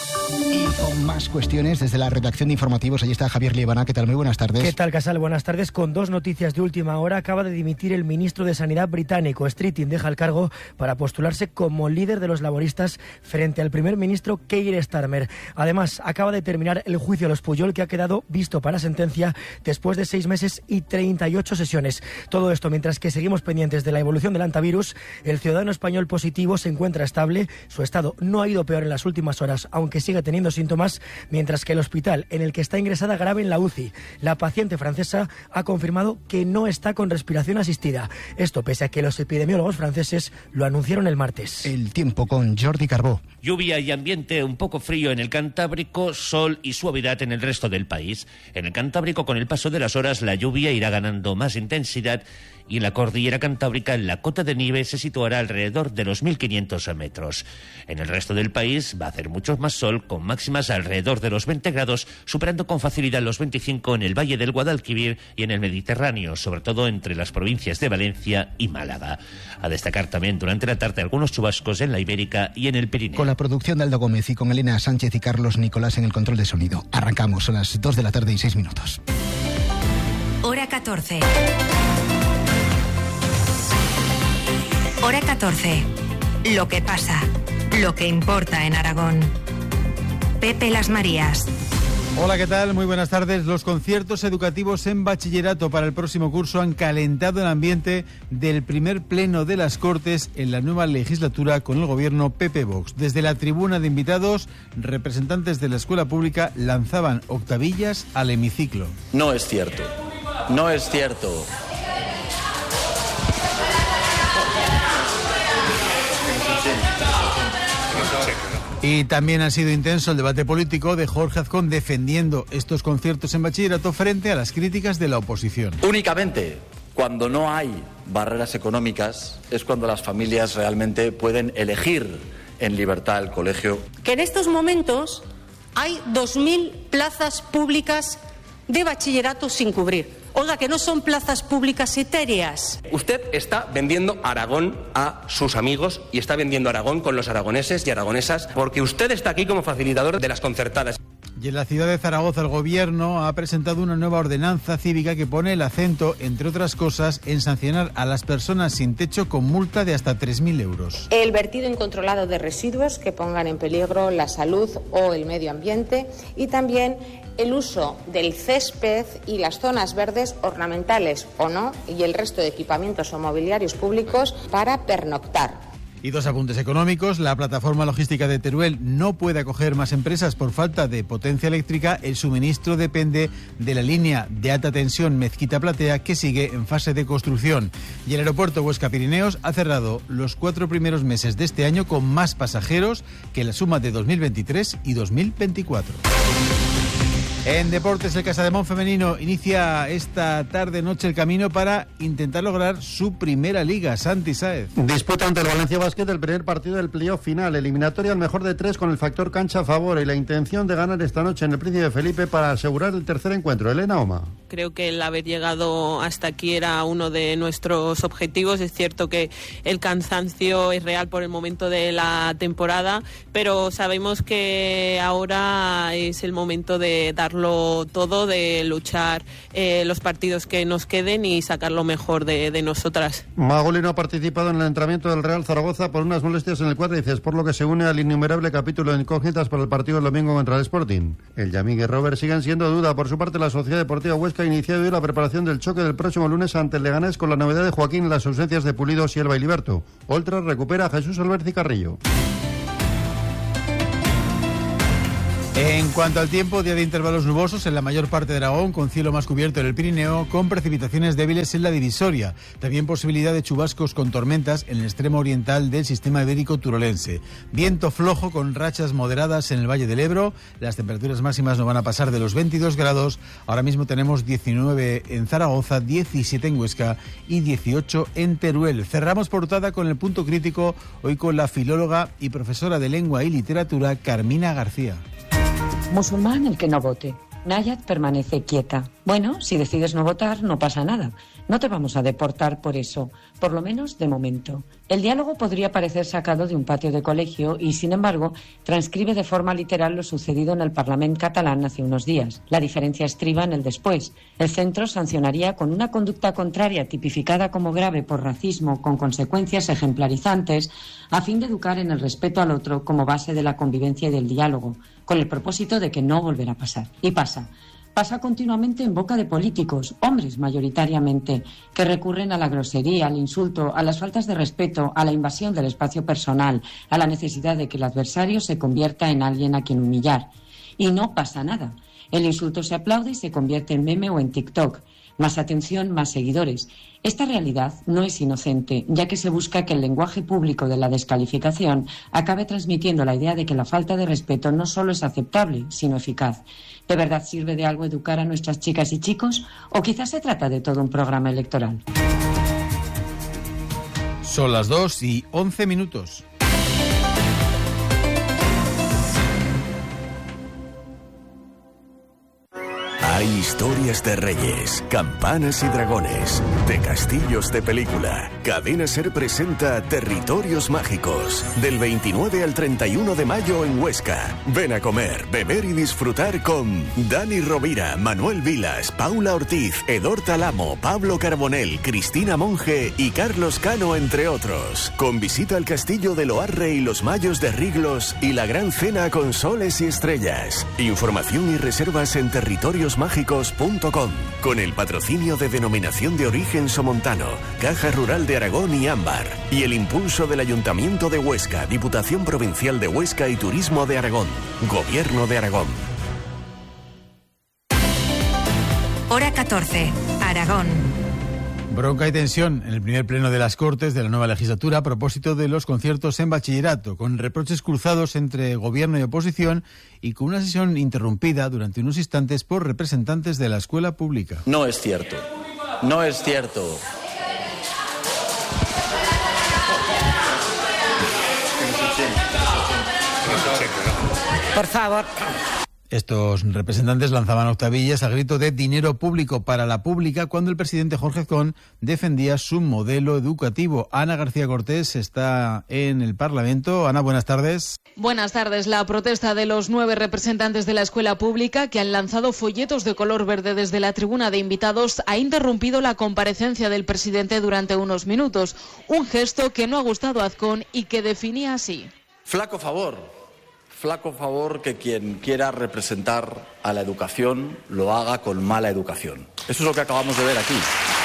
Y con más cuestiones desde la redacción de informativos, allí está Javier Liebana. ¿Qué tal? Muy buenas tardes. ¿Qué tal, Casal? Buenas tardes. Con dos noticias de última hora. Acaba de dimitir el ministro de Sanidad británico. Streeting deja el cargo para postularse como líder de los laboristas frente al primer ministro Keir Starmer. Además, acaba de terminar el juicio a los Pujol, que ha quedado visto para sentencia después de 6 meses y 38 sesiones. Todo esto mientras que seguimos pendientes de la evolución del antivirus. El ciudadano español positivo se encuentra estable. Su estado no ha ido peor en las últimas horas, aunque sigue teniendo síntomas, mientras que el hospital en el que está ingresada grave en la UCI, la paciente francesa, ha confirmado que no está con respiración asistida. Esto pese a que los epidemiólogos franceses lo anunciaron el martes. El tiempo con Jordi Carbó. Lluvia y ambiente un poco frío en el Cantábrico, sol y suavidad en el resto del país. En el Cantábrico, con el paso de las horas, la lluvia irá ganando más intensidad y en la cordillera cantábrica la cota de nieve se situará alrededor de los 1.500 metros. En el resto del país va a hacer mucho más sol, con máximas alrededor de los 20 grados, superando con facilidad los 25 en el Valle del Guadalquivir y en el Mediterráneo, sobre todo entre las provincias de Valencia y Málaga. A destacar también durante la tarde algunos chubascos en la Ibérica y en el Pirineo. Con la producción de Aldo Gómez y con Elena Sánchez y Carlos Nicolás en el control de sonido. Arrancamos a las 2 de la tarde y 6 minutos. Hora 14. Hora 14. Lo que pasa, lo que importa en Aragón. Pepe Las Marías. Hola, ¿qué tal? Muy buenas tardes. Los conciertos educativos en bachillerato para el próximo curso han calentado el ambiente del primer pleno de las Cortes en la nueva legislatura con el gobierno PP-Vox. Desde la tribuna de invitados, representantes de la escuela pública lanzaban octavillas al hemiciclo. No es cierto. No es cierto. Y también ha sido intenso el debate político de Jorge Azcón defendiendo estos conciertos en bachillerato frente a las críticas de la oposición. Únicamente cuando no hay barreras económicas es cuando las familias realmente pueden elegir en libertad el colegio. Que en estos momentos hay 2.000 plazas públicas de bachillerato sin cubrir. Oiga, que no son plazas públicas etéreas. Usted está vendiendo Aragón a sus amigos y está vendiendo Aragón con los aragoneses y aragonesas porque usted está aquí como facilitador de las concertadas. Y en la ciudad de Zaragoza el gobierno ha presentado una nueva ordenanza cívica que pone el acento, entre otras cosas, en sancionar a las personas sin techo con multa de hasta 3.000 euros. El vertido incontrolado de residuos que pongan en peligro la salud o el medio ambiente y también el uso del césped y las zonas verdes ornamentales o no y el resto de equipamientos o mobiliarios públicos para pernoctar. Y dos apuntes económicos. La plataforma logística de Teruel no puede acoger más empresas por falta de potencia eléctrica. El suministro depende de la línea de alta tensión Mezquita-Platea, que sigue en fase de construcción. Y el aeropuerto Huesca-Pirineos ha cerrado los 4 primeros meses de este año con más pasajeros que la suma de 2023 y 2024. En deportes, el Casademont femenino inicia esta tarde-noche el camino para intentar lograr su primera liga. Santi Sáez. Disputa ante el Valencia Basket el primer partido del playoff final, eliminatoria al mejor de 3 con el factor cancha a favor y la intención de ganar esta noche en el Príncipe Felipe para asegurar el tercer encuentro. Elena Oma. Creo que el haber llegado hasta aquí era uno de nuestros objetivos. Es cierto que el cansancio es real por el momento de la temporada, pero sabemos que ahora es el momento de darlo todo, de luchar los partidos que nos queden y sacar lo mejor de nosotras. Magoli no ha participado en el entrenamiento del Real Zaragoza por unas molestias en el cuádriceps, por lo que se une al innumerable capítulo de incógnitas para el partido del domingo contra el Sporting. El Yamig y Robert siguen siendo duda. Por su parte, la Sociedad Deportiva Huesca ha iniciado hoy la preparación del choque del próximo lunes ante el Leganés, con la novedad de Joaquín en las ausencias de Pulido, Sielva y Liberto. Oltra recupera a Jesús Alberti Carrillo. En cuanto al tiempo, día de intervalos nubosos en la mayor parte de Aragón, con cielo más cubierto en el Pirineo, con precipitaciones débiles en la divisoria. También posibilidad de chubascos con tormentas en el extremo oriental del sistema ibérico turolense. Viento flojo con rachas moderadas en el Valle del Ebro. Las temperaturas máximas no van a pasar de los 22 grados. Ahora mismo tenemos 19 en Zaragoza, 17 en Huesca y 18 en Teruel. Cerramos portada con el punto crítico, hoy con la filóloga y profesora de lengua y literatura Carmina García. Musulmán el que no vote. Nayat permanece quieta. Bueno, si decides no votar, no pasa nada. No te vamos a deportar por eso, por lo menos de momento. El diálogo podría parecer sacado de un patio de colegio y, sin embargo, transcribe de forma literal lo sucedido en el Parlament catalán hace unos días. La diferencia estriba en el después. El centro sancionaría con una conducta contraria tipificada como grave por racismo, con consecuencias ejemplarizantes, a fin de educar en el respeto al otro como base de la convivencia y del diálogo, con el propósito de que no volverá a pasar. Y pasa continuamente en boca de políticos, hombres mayoritariamente, que recurren a la grosería, al insulto, a las faltas de respeto, a la invasión del espacio personal, a la necesidad de que el adversario se convierta en alguien a quien humillar. Y no pasa nada. El insulto se aplaude y se convierte en meme o en TikTok. Más atención, más seguidores. Esta realidad no es inocente, ya que se busca que el lenguaje público de la descalificación acabe transmitiendo la idea de que la falta de respeto no solo es aceptable, sino eficaz. ¿De verdad sirve de algo educar a nuestras chicas y chicos? ¿O quizás se trata de todo un programa electoral? Son las 2:11. Hay historias de reyes, campanas y dragones, de castillos de película. Cadena Ser presenta Territorios Mágicos, del 29 al 31 de mayo en Huesca. Ven a comer, beber y disfrutar con Dani Rovira, Manuel Vilas, Paula Ortiz, Edor Talamo, Pablo Carbonell, Cristina Monge y Carlos Cano, entre otros. Con visita al castillo de Loarre y los Mayos de Riglos y la gran cena con soles y estrellas. Información y reservas en territoriosmágicos.com, con el patrocinio de Denominación de Origen Somontano, Caja Rural de Aragón y Ámbar, y el impulso del Ayuntamiento de Huesca, Diputación Provincial de Huesca y Turismo de Aragón, Gobierno de Aragón. Hora 14, Aragón. Bronca y tensión en el primer pleno de las Cortes de la nueva legislatura a propósito de los conciertos en bachillerato, con reproches cruzados entre gobierno y oposición y con una sesión interrumpida durante unos instantes por representantes de la escuela pública. No es cierto. No es cierto. Por favor. Estos representantes lanzaban octavillas al grito de dinero público para la pública cuando el presidente Jorge Azcón defendía su modelo educativo. Ana García Cortés está en el Parlamento. Ana, buenas tardes. Buenas tardes. La protesta de los 9 representantes de la escuela pública que han lanzado folletos de color verde desde la tribuna de invitados ha interrumpido la comparecencia del presidente durante unos minutos. Un gesto que no ha gustado a Azcón y que definía así. Flaco favor que quien quiera representar a la educación lo haga con mala educación. Eso es lo que acabamos de ver aquí.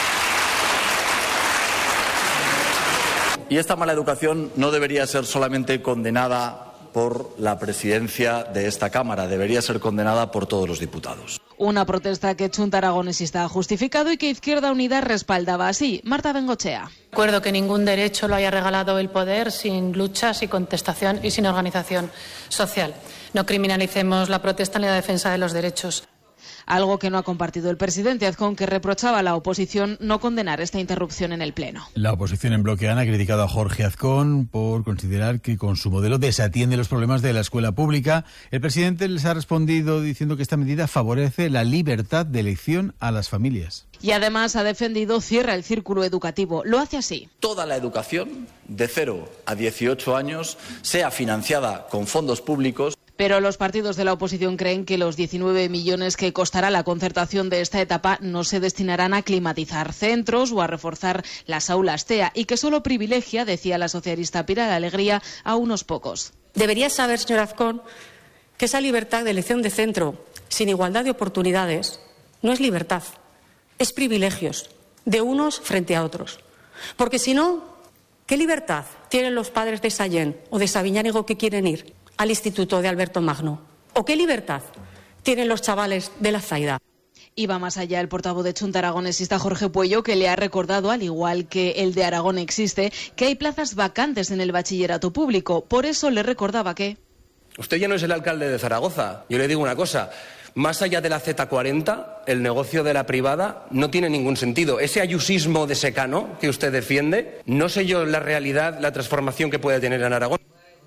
Y esta mala educación no debería ser solamente condenada por la presidencia de esta Cámara, debería ser condenada por todos los diputados. Una protesta que Chunta Aragonesista ha justificado y que Izquierda Unida respaldaba así. Marta Bengochea. Recuerdo que ningún derecho lo haya regalado el poder sin lucha, sin contestación y sin organización social. No criminalicemos la protesta ni la defensa de los derechos. algo que no ha compartido el presidente Azcón, que reprochaba a la oposición no condenar esta interrupción en el Pleno. La oposición en bloque ha criticado a Jorge Azcón por considerar que con su modelo desatiende los problemas de la escuela pública. El presidente les ha respondido diciendo que esta medida favorece la libertad de elección a las familias. Y además ha defendido cierra el círculo educativo. Lo hace así. Toda la educación de 0 a 18 años sea financiada con fondos públicos. Pero los partidos de la oposición creen que los 19 millones que costará la concertación de esta etapa no se destinarán a climatizar centros o a reforzar las aulas TEA y que solo privilegia, decía la socialista Pilar Alegría, a unos pocos. Debería saber, señor Azcón, que esa libertad de elección de centro sin igualdad de oportunidades no es libertad, es privilegios de unos frente a otros. Porque si no, ¿qué libertad tienen los padres de Sallent o de Sabiñánigo que quieren ir al Instituto de Alberto Magno? ¿O qué libertad tienen los chavales de la Zaida? Y va más allá el portavoz de Chunta Aragonesista Jorge Puello, que le ha recordado, al igual que el de Aragón existe, que hay plazas vacantes en el bachillerato público. Por eso le recordaba que... Usted ya no es el alcalde de Zaragoza. Yo le digo una cosa. Más allá de la Z40, el negocio de la privada no tiene ningún sentido. Ese ayusismo de secano que usted defiende, no sé yo la realidad, la transformación que puede tener en Aragón.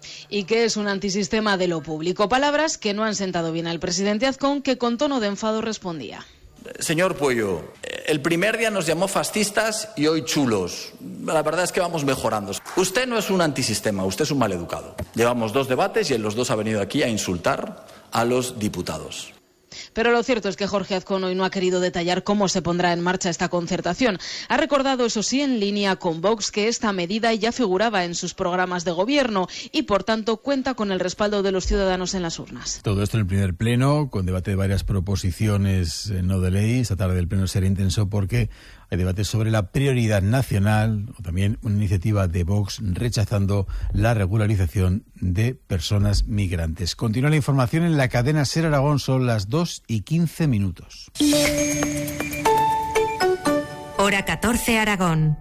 Y que es un antisistema de lo público. Palabras que no han sentado bien al presidente Azcón, que con tono de enfado respondía. Señor Puello, el primer día nos llamó fascistas y hoy chulos. La verdad es que vamos mejorando. Usted no es un antisistema, usted es un maleducado. Llevamos 2 debates y en los 2 ha venido aquí a insultar a los diputados. Pero lo cierto es que Jorge Azcón hoy no ha querido detallar cómo se pondrá en marcha esta concertación. Ha recordado, eso sí, en línea con Vox, que esta medida ya figuraba en sus programas de gobierno y, por tanto, cuenta con el respaldo de los ciudadanos en las urnas. Todo esto en el primer pleno, con debate de varias proposiciones no de ley. Esta tarde el pleno será intenso porque hay debates sobre la prioridad nacional, o también una iniciativa de Vox rechazando la regularización de personas migrantes. Continúa la información en la cadena SER Aragón, son las 2:15. Hora 14 Aragón.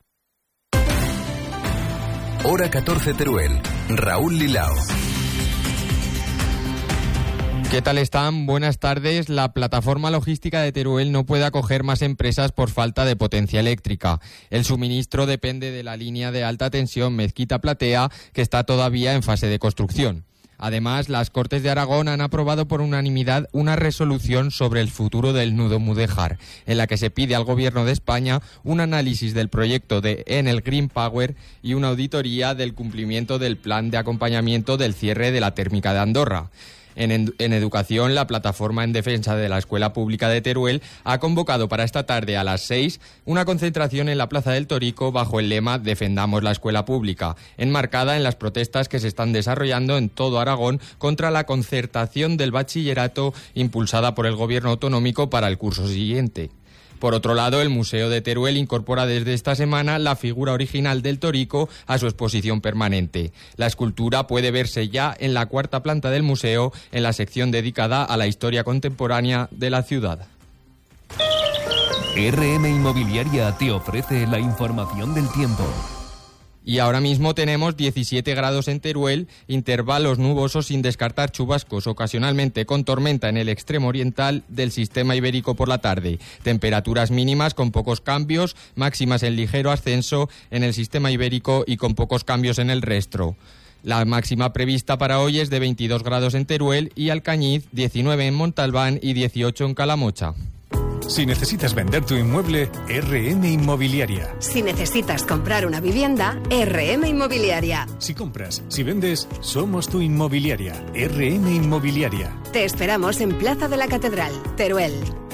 Hora 14 Teruel. Raúl Lilao. ¿Qué tal están? Buenas tardes. La plataforma logística de Teruel no puede acoger más empresas por falta de potencia eléctrica. El suministro depende de la línea de alta tensión Mezquita-Platea, que está todavía en fase de construcción. Además, las Cortes de Aragón han aprobado por unanimidad una resolución sobre el futuro del nudo Mudéjar, en la que se pide al Gobierno de España un análisis del proyecto de Enel Green Power y una auditoría del cumplimiento del plan de acompañamiento del cierre de la térmica de Andorra. En educación, la plataforma en defensa de la escuela pública de Teruel ha convocado para esta tarde a las 6 una concentración en la Plaza del Torico bajo el lema Defendamos la escuela pública, enmarcada en las protestas que se están desarrollando en todo Aragón contra la concertación del bachillerato impulsada por el Gobierno autonómico para el curso siguiente. Por otro lado, el Museo de Teruel incorpora desde esta semana la figura original del Torico a su exposición permanente. La escultura puede verse ya en la 4ª planta del museo, en la sección dedicada a la historia contemporánea de la ciudad. RM Inmobiliaria te ofrece la información del tiempo. Y ahora mismo tenemos 17 grados en Teruel, intervalos nubosos sin descartar chubascos, ocasionalmente con tormenta en el extremo oriental del sistema ibérico por la tarde. Temperaturas mínimas con pocos cambios, máximas en ligero ascenso en el sistema ibérico y con pocos cambios en el resto. La máxima prevista para hoy es de 22 grados en Teruel y Alcañiz, 19 en Montalbán y 18 en Calamocha. Si necesitas vender tu inmueble, RM Inmobiliaria. Si necesitas comprar una vivienda, RM Inmobiliaria. Si compras, si vendes, somos tu inmobiliaria. RM Inmobiliaria. Te esperamos en Plaza de la Catedral, Teruel.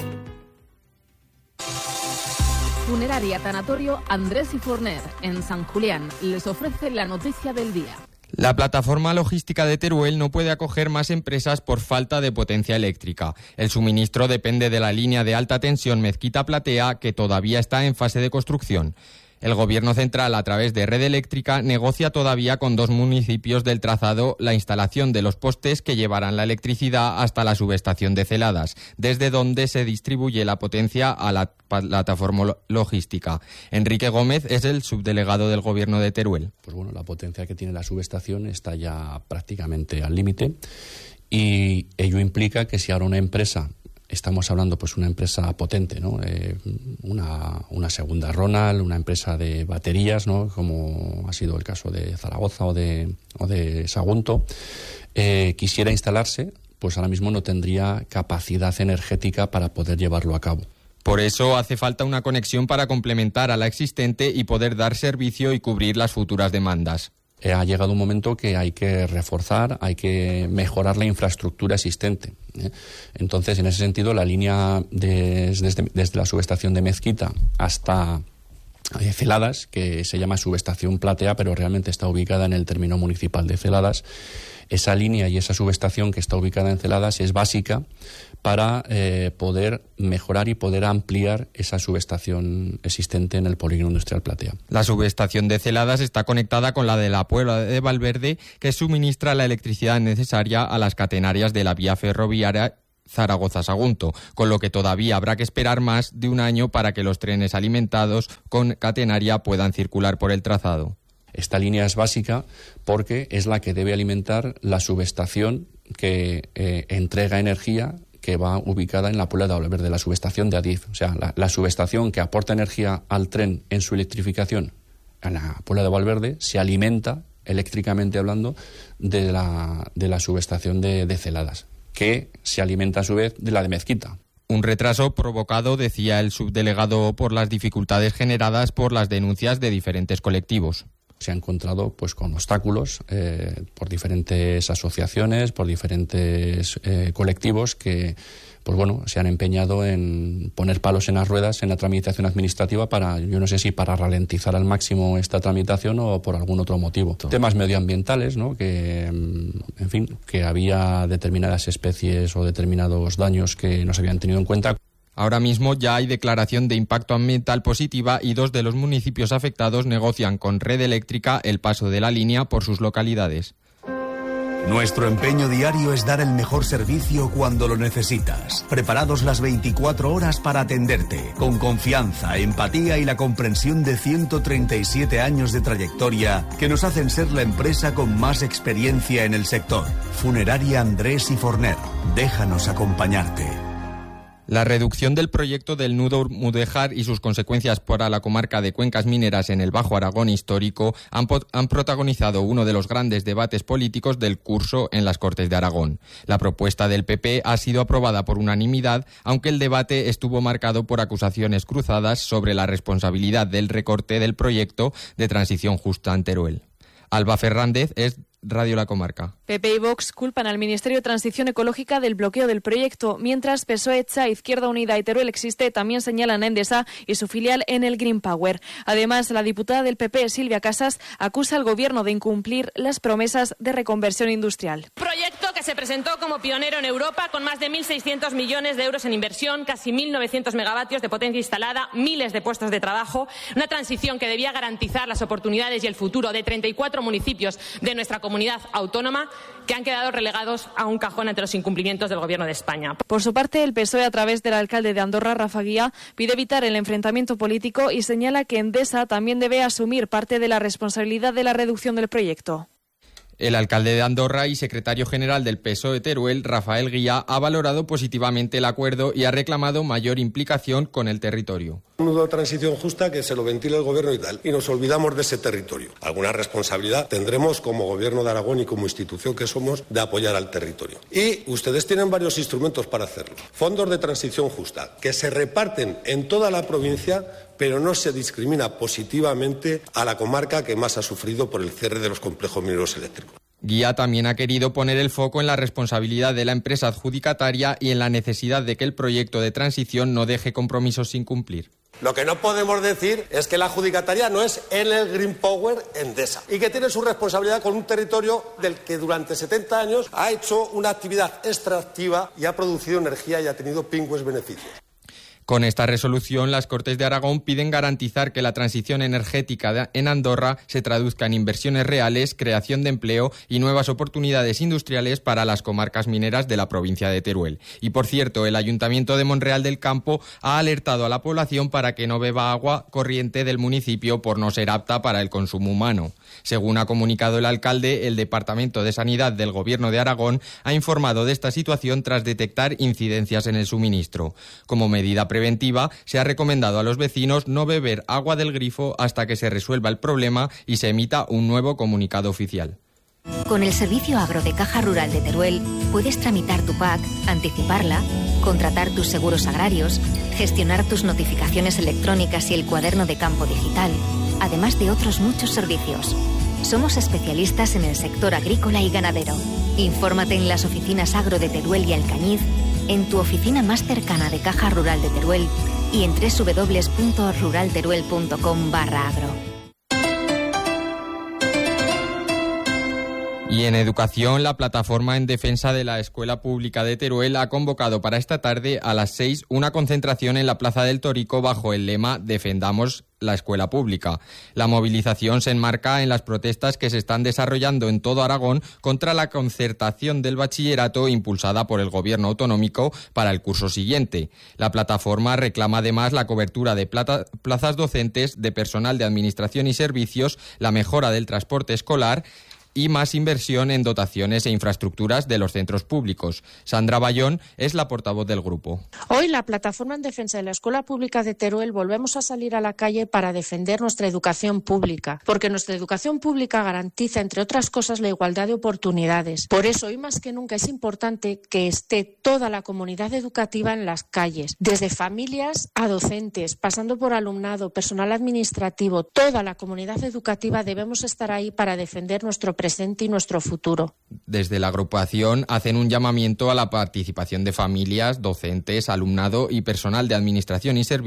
Funeraria Tanatorio Andrés y Forner, en San Julián, les ofrece la noticia del día. La plataforma logística de Teruel no puede acoger más empresas por falta de potencia eléctrica. El suministro depende de la línea de alta tensión Mezquita-Platea, que todavía está en fase de construcción. El Gobierno central, a través de Red Eléctrica, negocia todavía con 2 municipios del trazado la instalación de los postes que llevarán la electricidad hasta la subestación de Celadas, desde donde se distribuye la potencia a la plataforma logística. Enrique Gómez es el subdelegado del Gobierno de Teruel. Pues bueno, la potencia que tiene la subestación está ya prácticamente al límite y ello implica que si ahora una empresa estamos hablando pues una empresa potente, ¿no? Una segunda Ronald, una empresa de baterías, ¿no? Como ha sido el caso de Zaragoza o de Sagunto, quisiera instalarse, pues ahora mismo no tendría capacidad energética para poder llevarlo a cabo. Por eso hace falta una conexión para complementar a la existente y poder dar servicio y cubrir las futuras demandas. Ha llegado un momento que hay que reforzar, hay que mejorar la infraestructura existente. Entonces, en ese sentido, la línea desde la subestación de Mezquita hasta Celadas, que se llama subestación Platea, pero realmente está ubicada en el término municipal de Celadas. Esa línea y esa subestación que está ubicada en Celadas es básica para poder mejorar y poder ampliar esa subestación existente en el polígono industrial Platea. La subestación de Celadas está conectada con la de la Puebla de Valverde, que suministra la electricidad necesaria a las catenarias de la vía ferroviaria Zaragoza-Sagunto, con lo que todavía habrá que esperar más de un año para que los trenes alimentados con catenaria puedan circular por el trazado. Esta línea es básica porque es la que debe alimentar la subestación que entrega energía, que va ubicada en la Puebla de Valverde, la subestación de Adif. O sea, la subestación que aporta energía al tren en su electrificación en la Puebla de Valverde se alimenta, eléctricamente hablando, de la subestación de Celadas, que se alimenta a su vez de la de Mezquita. Un retraso provocado, decía el subdelegado, por las dificultades generadas por las denuncias de diferentes colectivos. Se ha encontrado pues con obstáculos por diferentes asociaciones, por diferentes colectivos que pues bueno, se han empeñado en poner palos en las ruedas en la tramitación administrativa para, yo no sé si para ralentizar al máximo esta tramitación o por algún otro motivo. Temas medioambientales, ¿no? Que, en fin, que había determinadas especies o determinados daños que no se habían tenido en cuenta. Ahora mismo ya hay declaración de impacto ambiental positiva y 2 de los municipios afectados negocian con Red Eléctrica el paso de la línea por sus localidades. Nuestro empeño diario es dar el mejor servicio cuando lo necesitas. Preparados las 24 horas para atenderte, con confianza, empatía y la comprensión de 137 años de trayectoria que nos hacen ser la empresa con más experiencia en el sector. Funeraria Andrés y Forner. Déjanos acompañarte. La reducción del proyecto del nudo Mudéjar y sus consecuencias para la comarca de cuencas mineras en el Bajo Aragón histórico han protagonizado uno de los grandes debates políticos del curso en las Cortes de Aragón. La propuesta del PP ha sido aprobada por unanimidad, aunque el debate estuvo marcado por acusaciones cruzadas sobre la responsabilidad del recorte del proyecto de transición justa en Teruel. Alba Fernández es Radio La Comarca. PP y Vox culpan al Ministerio de Transición Ecológica del bloqueo del proyecto, mientras PSOE, CHA, Izquierda Unida y Teruel Existe también señalan a Endesa y su filial en el Green Power. Además, la diputada del PP, Silvia Casas, acusa al Gobierno de incumplir las promesas de reconversión industrial. Proyecto que se presentó como pionero en Europa con más de 1.600 millones de euros en inversión, casi 1.900 megavatios de potencia instalada, miles de puestos de trabajo, una transición que debía garantizar las oportunidades y el futuro de 34 municipios de nuestra comunidad autónoma que han quedado relegados a un cajón ante los incumplimientos del Gobierno de España. Por su parte, el PSOE, a través del alcalde de Andorra, Rafa Guía, pide evitar el enfrentamiento político y señala que Endesa también debe asumir parte de la responsabilidad de la reducción del proyecto. El alcalde de Andorra y secretario general del PSOE Teruel, Rafael Guía, ha valorado positivamente el acuerdo y ha reclamado mayor implicación con el territorio. Un nudo de transición justa que se lo ventila el Gobierno y tal, y nos olvidamos de ese territorio. Alguna responsabilidad tendremos como Gobierno de Aragón y como institución que somos de apoyar al territorio. Y ustedes tienen varios instrumentos para hacerlo. Fondos de transición justa, que se reparten en toda la provincia, pero no se discrimina positivamente a la comarca que más ha sufrido por el cierre de los complejos mineros eléctricos. Guía también ha querido poner el foco en la responsabilidad de la empresa adjudicataria y en la necesidad de que el proyecto de transición no deje compromisos sin cumplir. Lo que no podemos decir es que la adjudicataria no es en el Green Power Endesa y que tiene su responsabilidad con un territorio del que durante 70 años ha hecho una actividad extractiva y ha producido energía y ha tenido pingües beneficios. Con esta resolución, las Cortes de Aragón piden garantizar que la transición energética en Andorra se traduzca en inversiones reales, creación de empleo y nuevas oportunidades industriales para las comarcas mineras de la provincia de Teruel. Y por cierto, el Ayuntamiento de Monreal del Campo ha alertado a la población para que no beba agua corriente del municipio por no ser apta para el consumo humano. Según ha comunicado el alcalde, el Departamento de Sanidad del Gobierno de Aragón ha informado de esta situación tras detectar incidencias en el suministro. Como medida preventiva, se ha recomendado a los vecinos no beber agua del grifo hasta que se resuelva el problema y se emita un nuevo comunicado oficial. Con el Servicio Agro de Caja Rural de Teruel puedes tramitar tu PAC, anticiparla, contratar tus seguros agrarios, gestionar tus notificaciones electrónicas y el cuaderno de campo digital, además de otros muchos servicios. Somos especialistas en el sector agrícola y ganadero. Infórmate en las oficinas Agro de Teruel y Alcañiz, en tu oficina más cercana de Caja Rural de Teruel y en www.ruralteruel.com/agro. Y en educación, la plataforma en defensa de la escuela pública de Teruel ha convocado para esta tarde a las 6 una concentración en la Plaza del Torico bajo el lema Defendamos la escuela pública. La movilización se enmarca en las protestas que se están desarrollando en todo Aragón contra la concertación del bachillerato impulsada por el gobierno autonómico para el curso siguiente. La plataforma reclama además la cobertura de plazas docentes, de personal de administración y servicios, la mejora del transporte escolar y más inversión en dotaciones e infraestructuras de los centros públicos. Sandra Bayón es la portavoz del grupo. Hoy, la Plataforma en Defensa de la Escuela Pública de Teruel volvemos a salir a la calle para defender nuestra educación pública, porque nuestra educación pública garantiza, entre otras cosas, la igualdad de oportunidades. Por eso, hoy más que nunca es importante que esté toda la comunidad educativa en las calles, desde familias a docentes, pasando por alumnado, personal administrativo. Toda la comunidad educativa debemos estar ahí para defender nuestro presente y nuestro futuro. Desde la agrupación hacen un llamamiento a la participación de familias, docentes, alumnado y personal de administración y servicios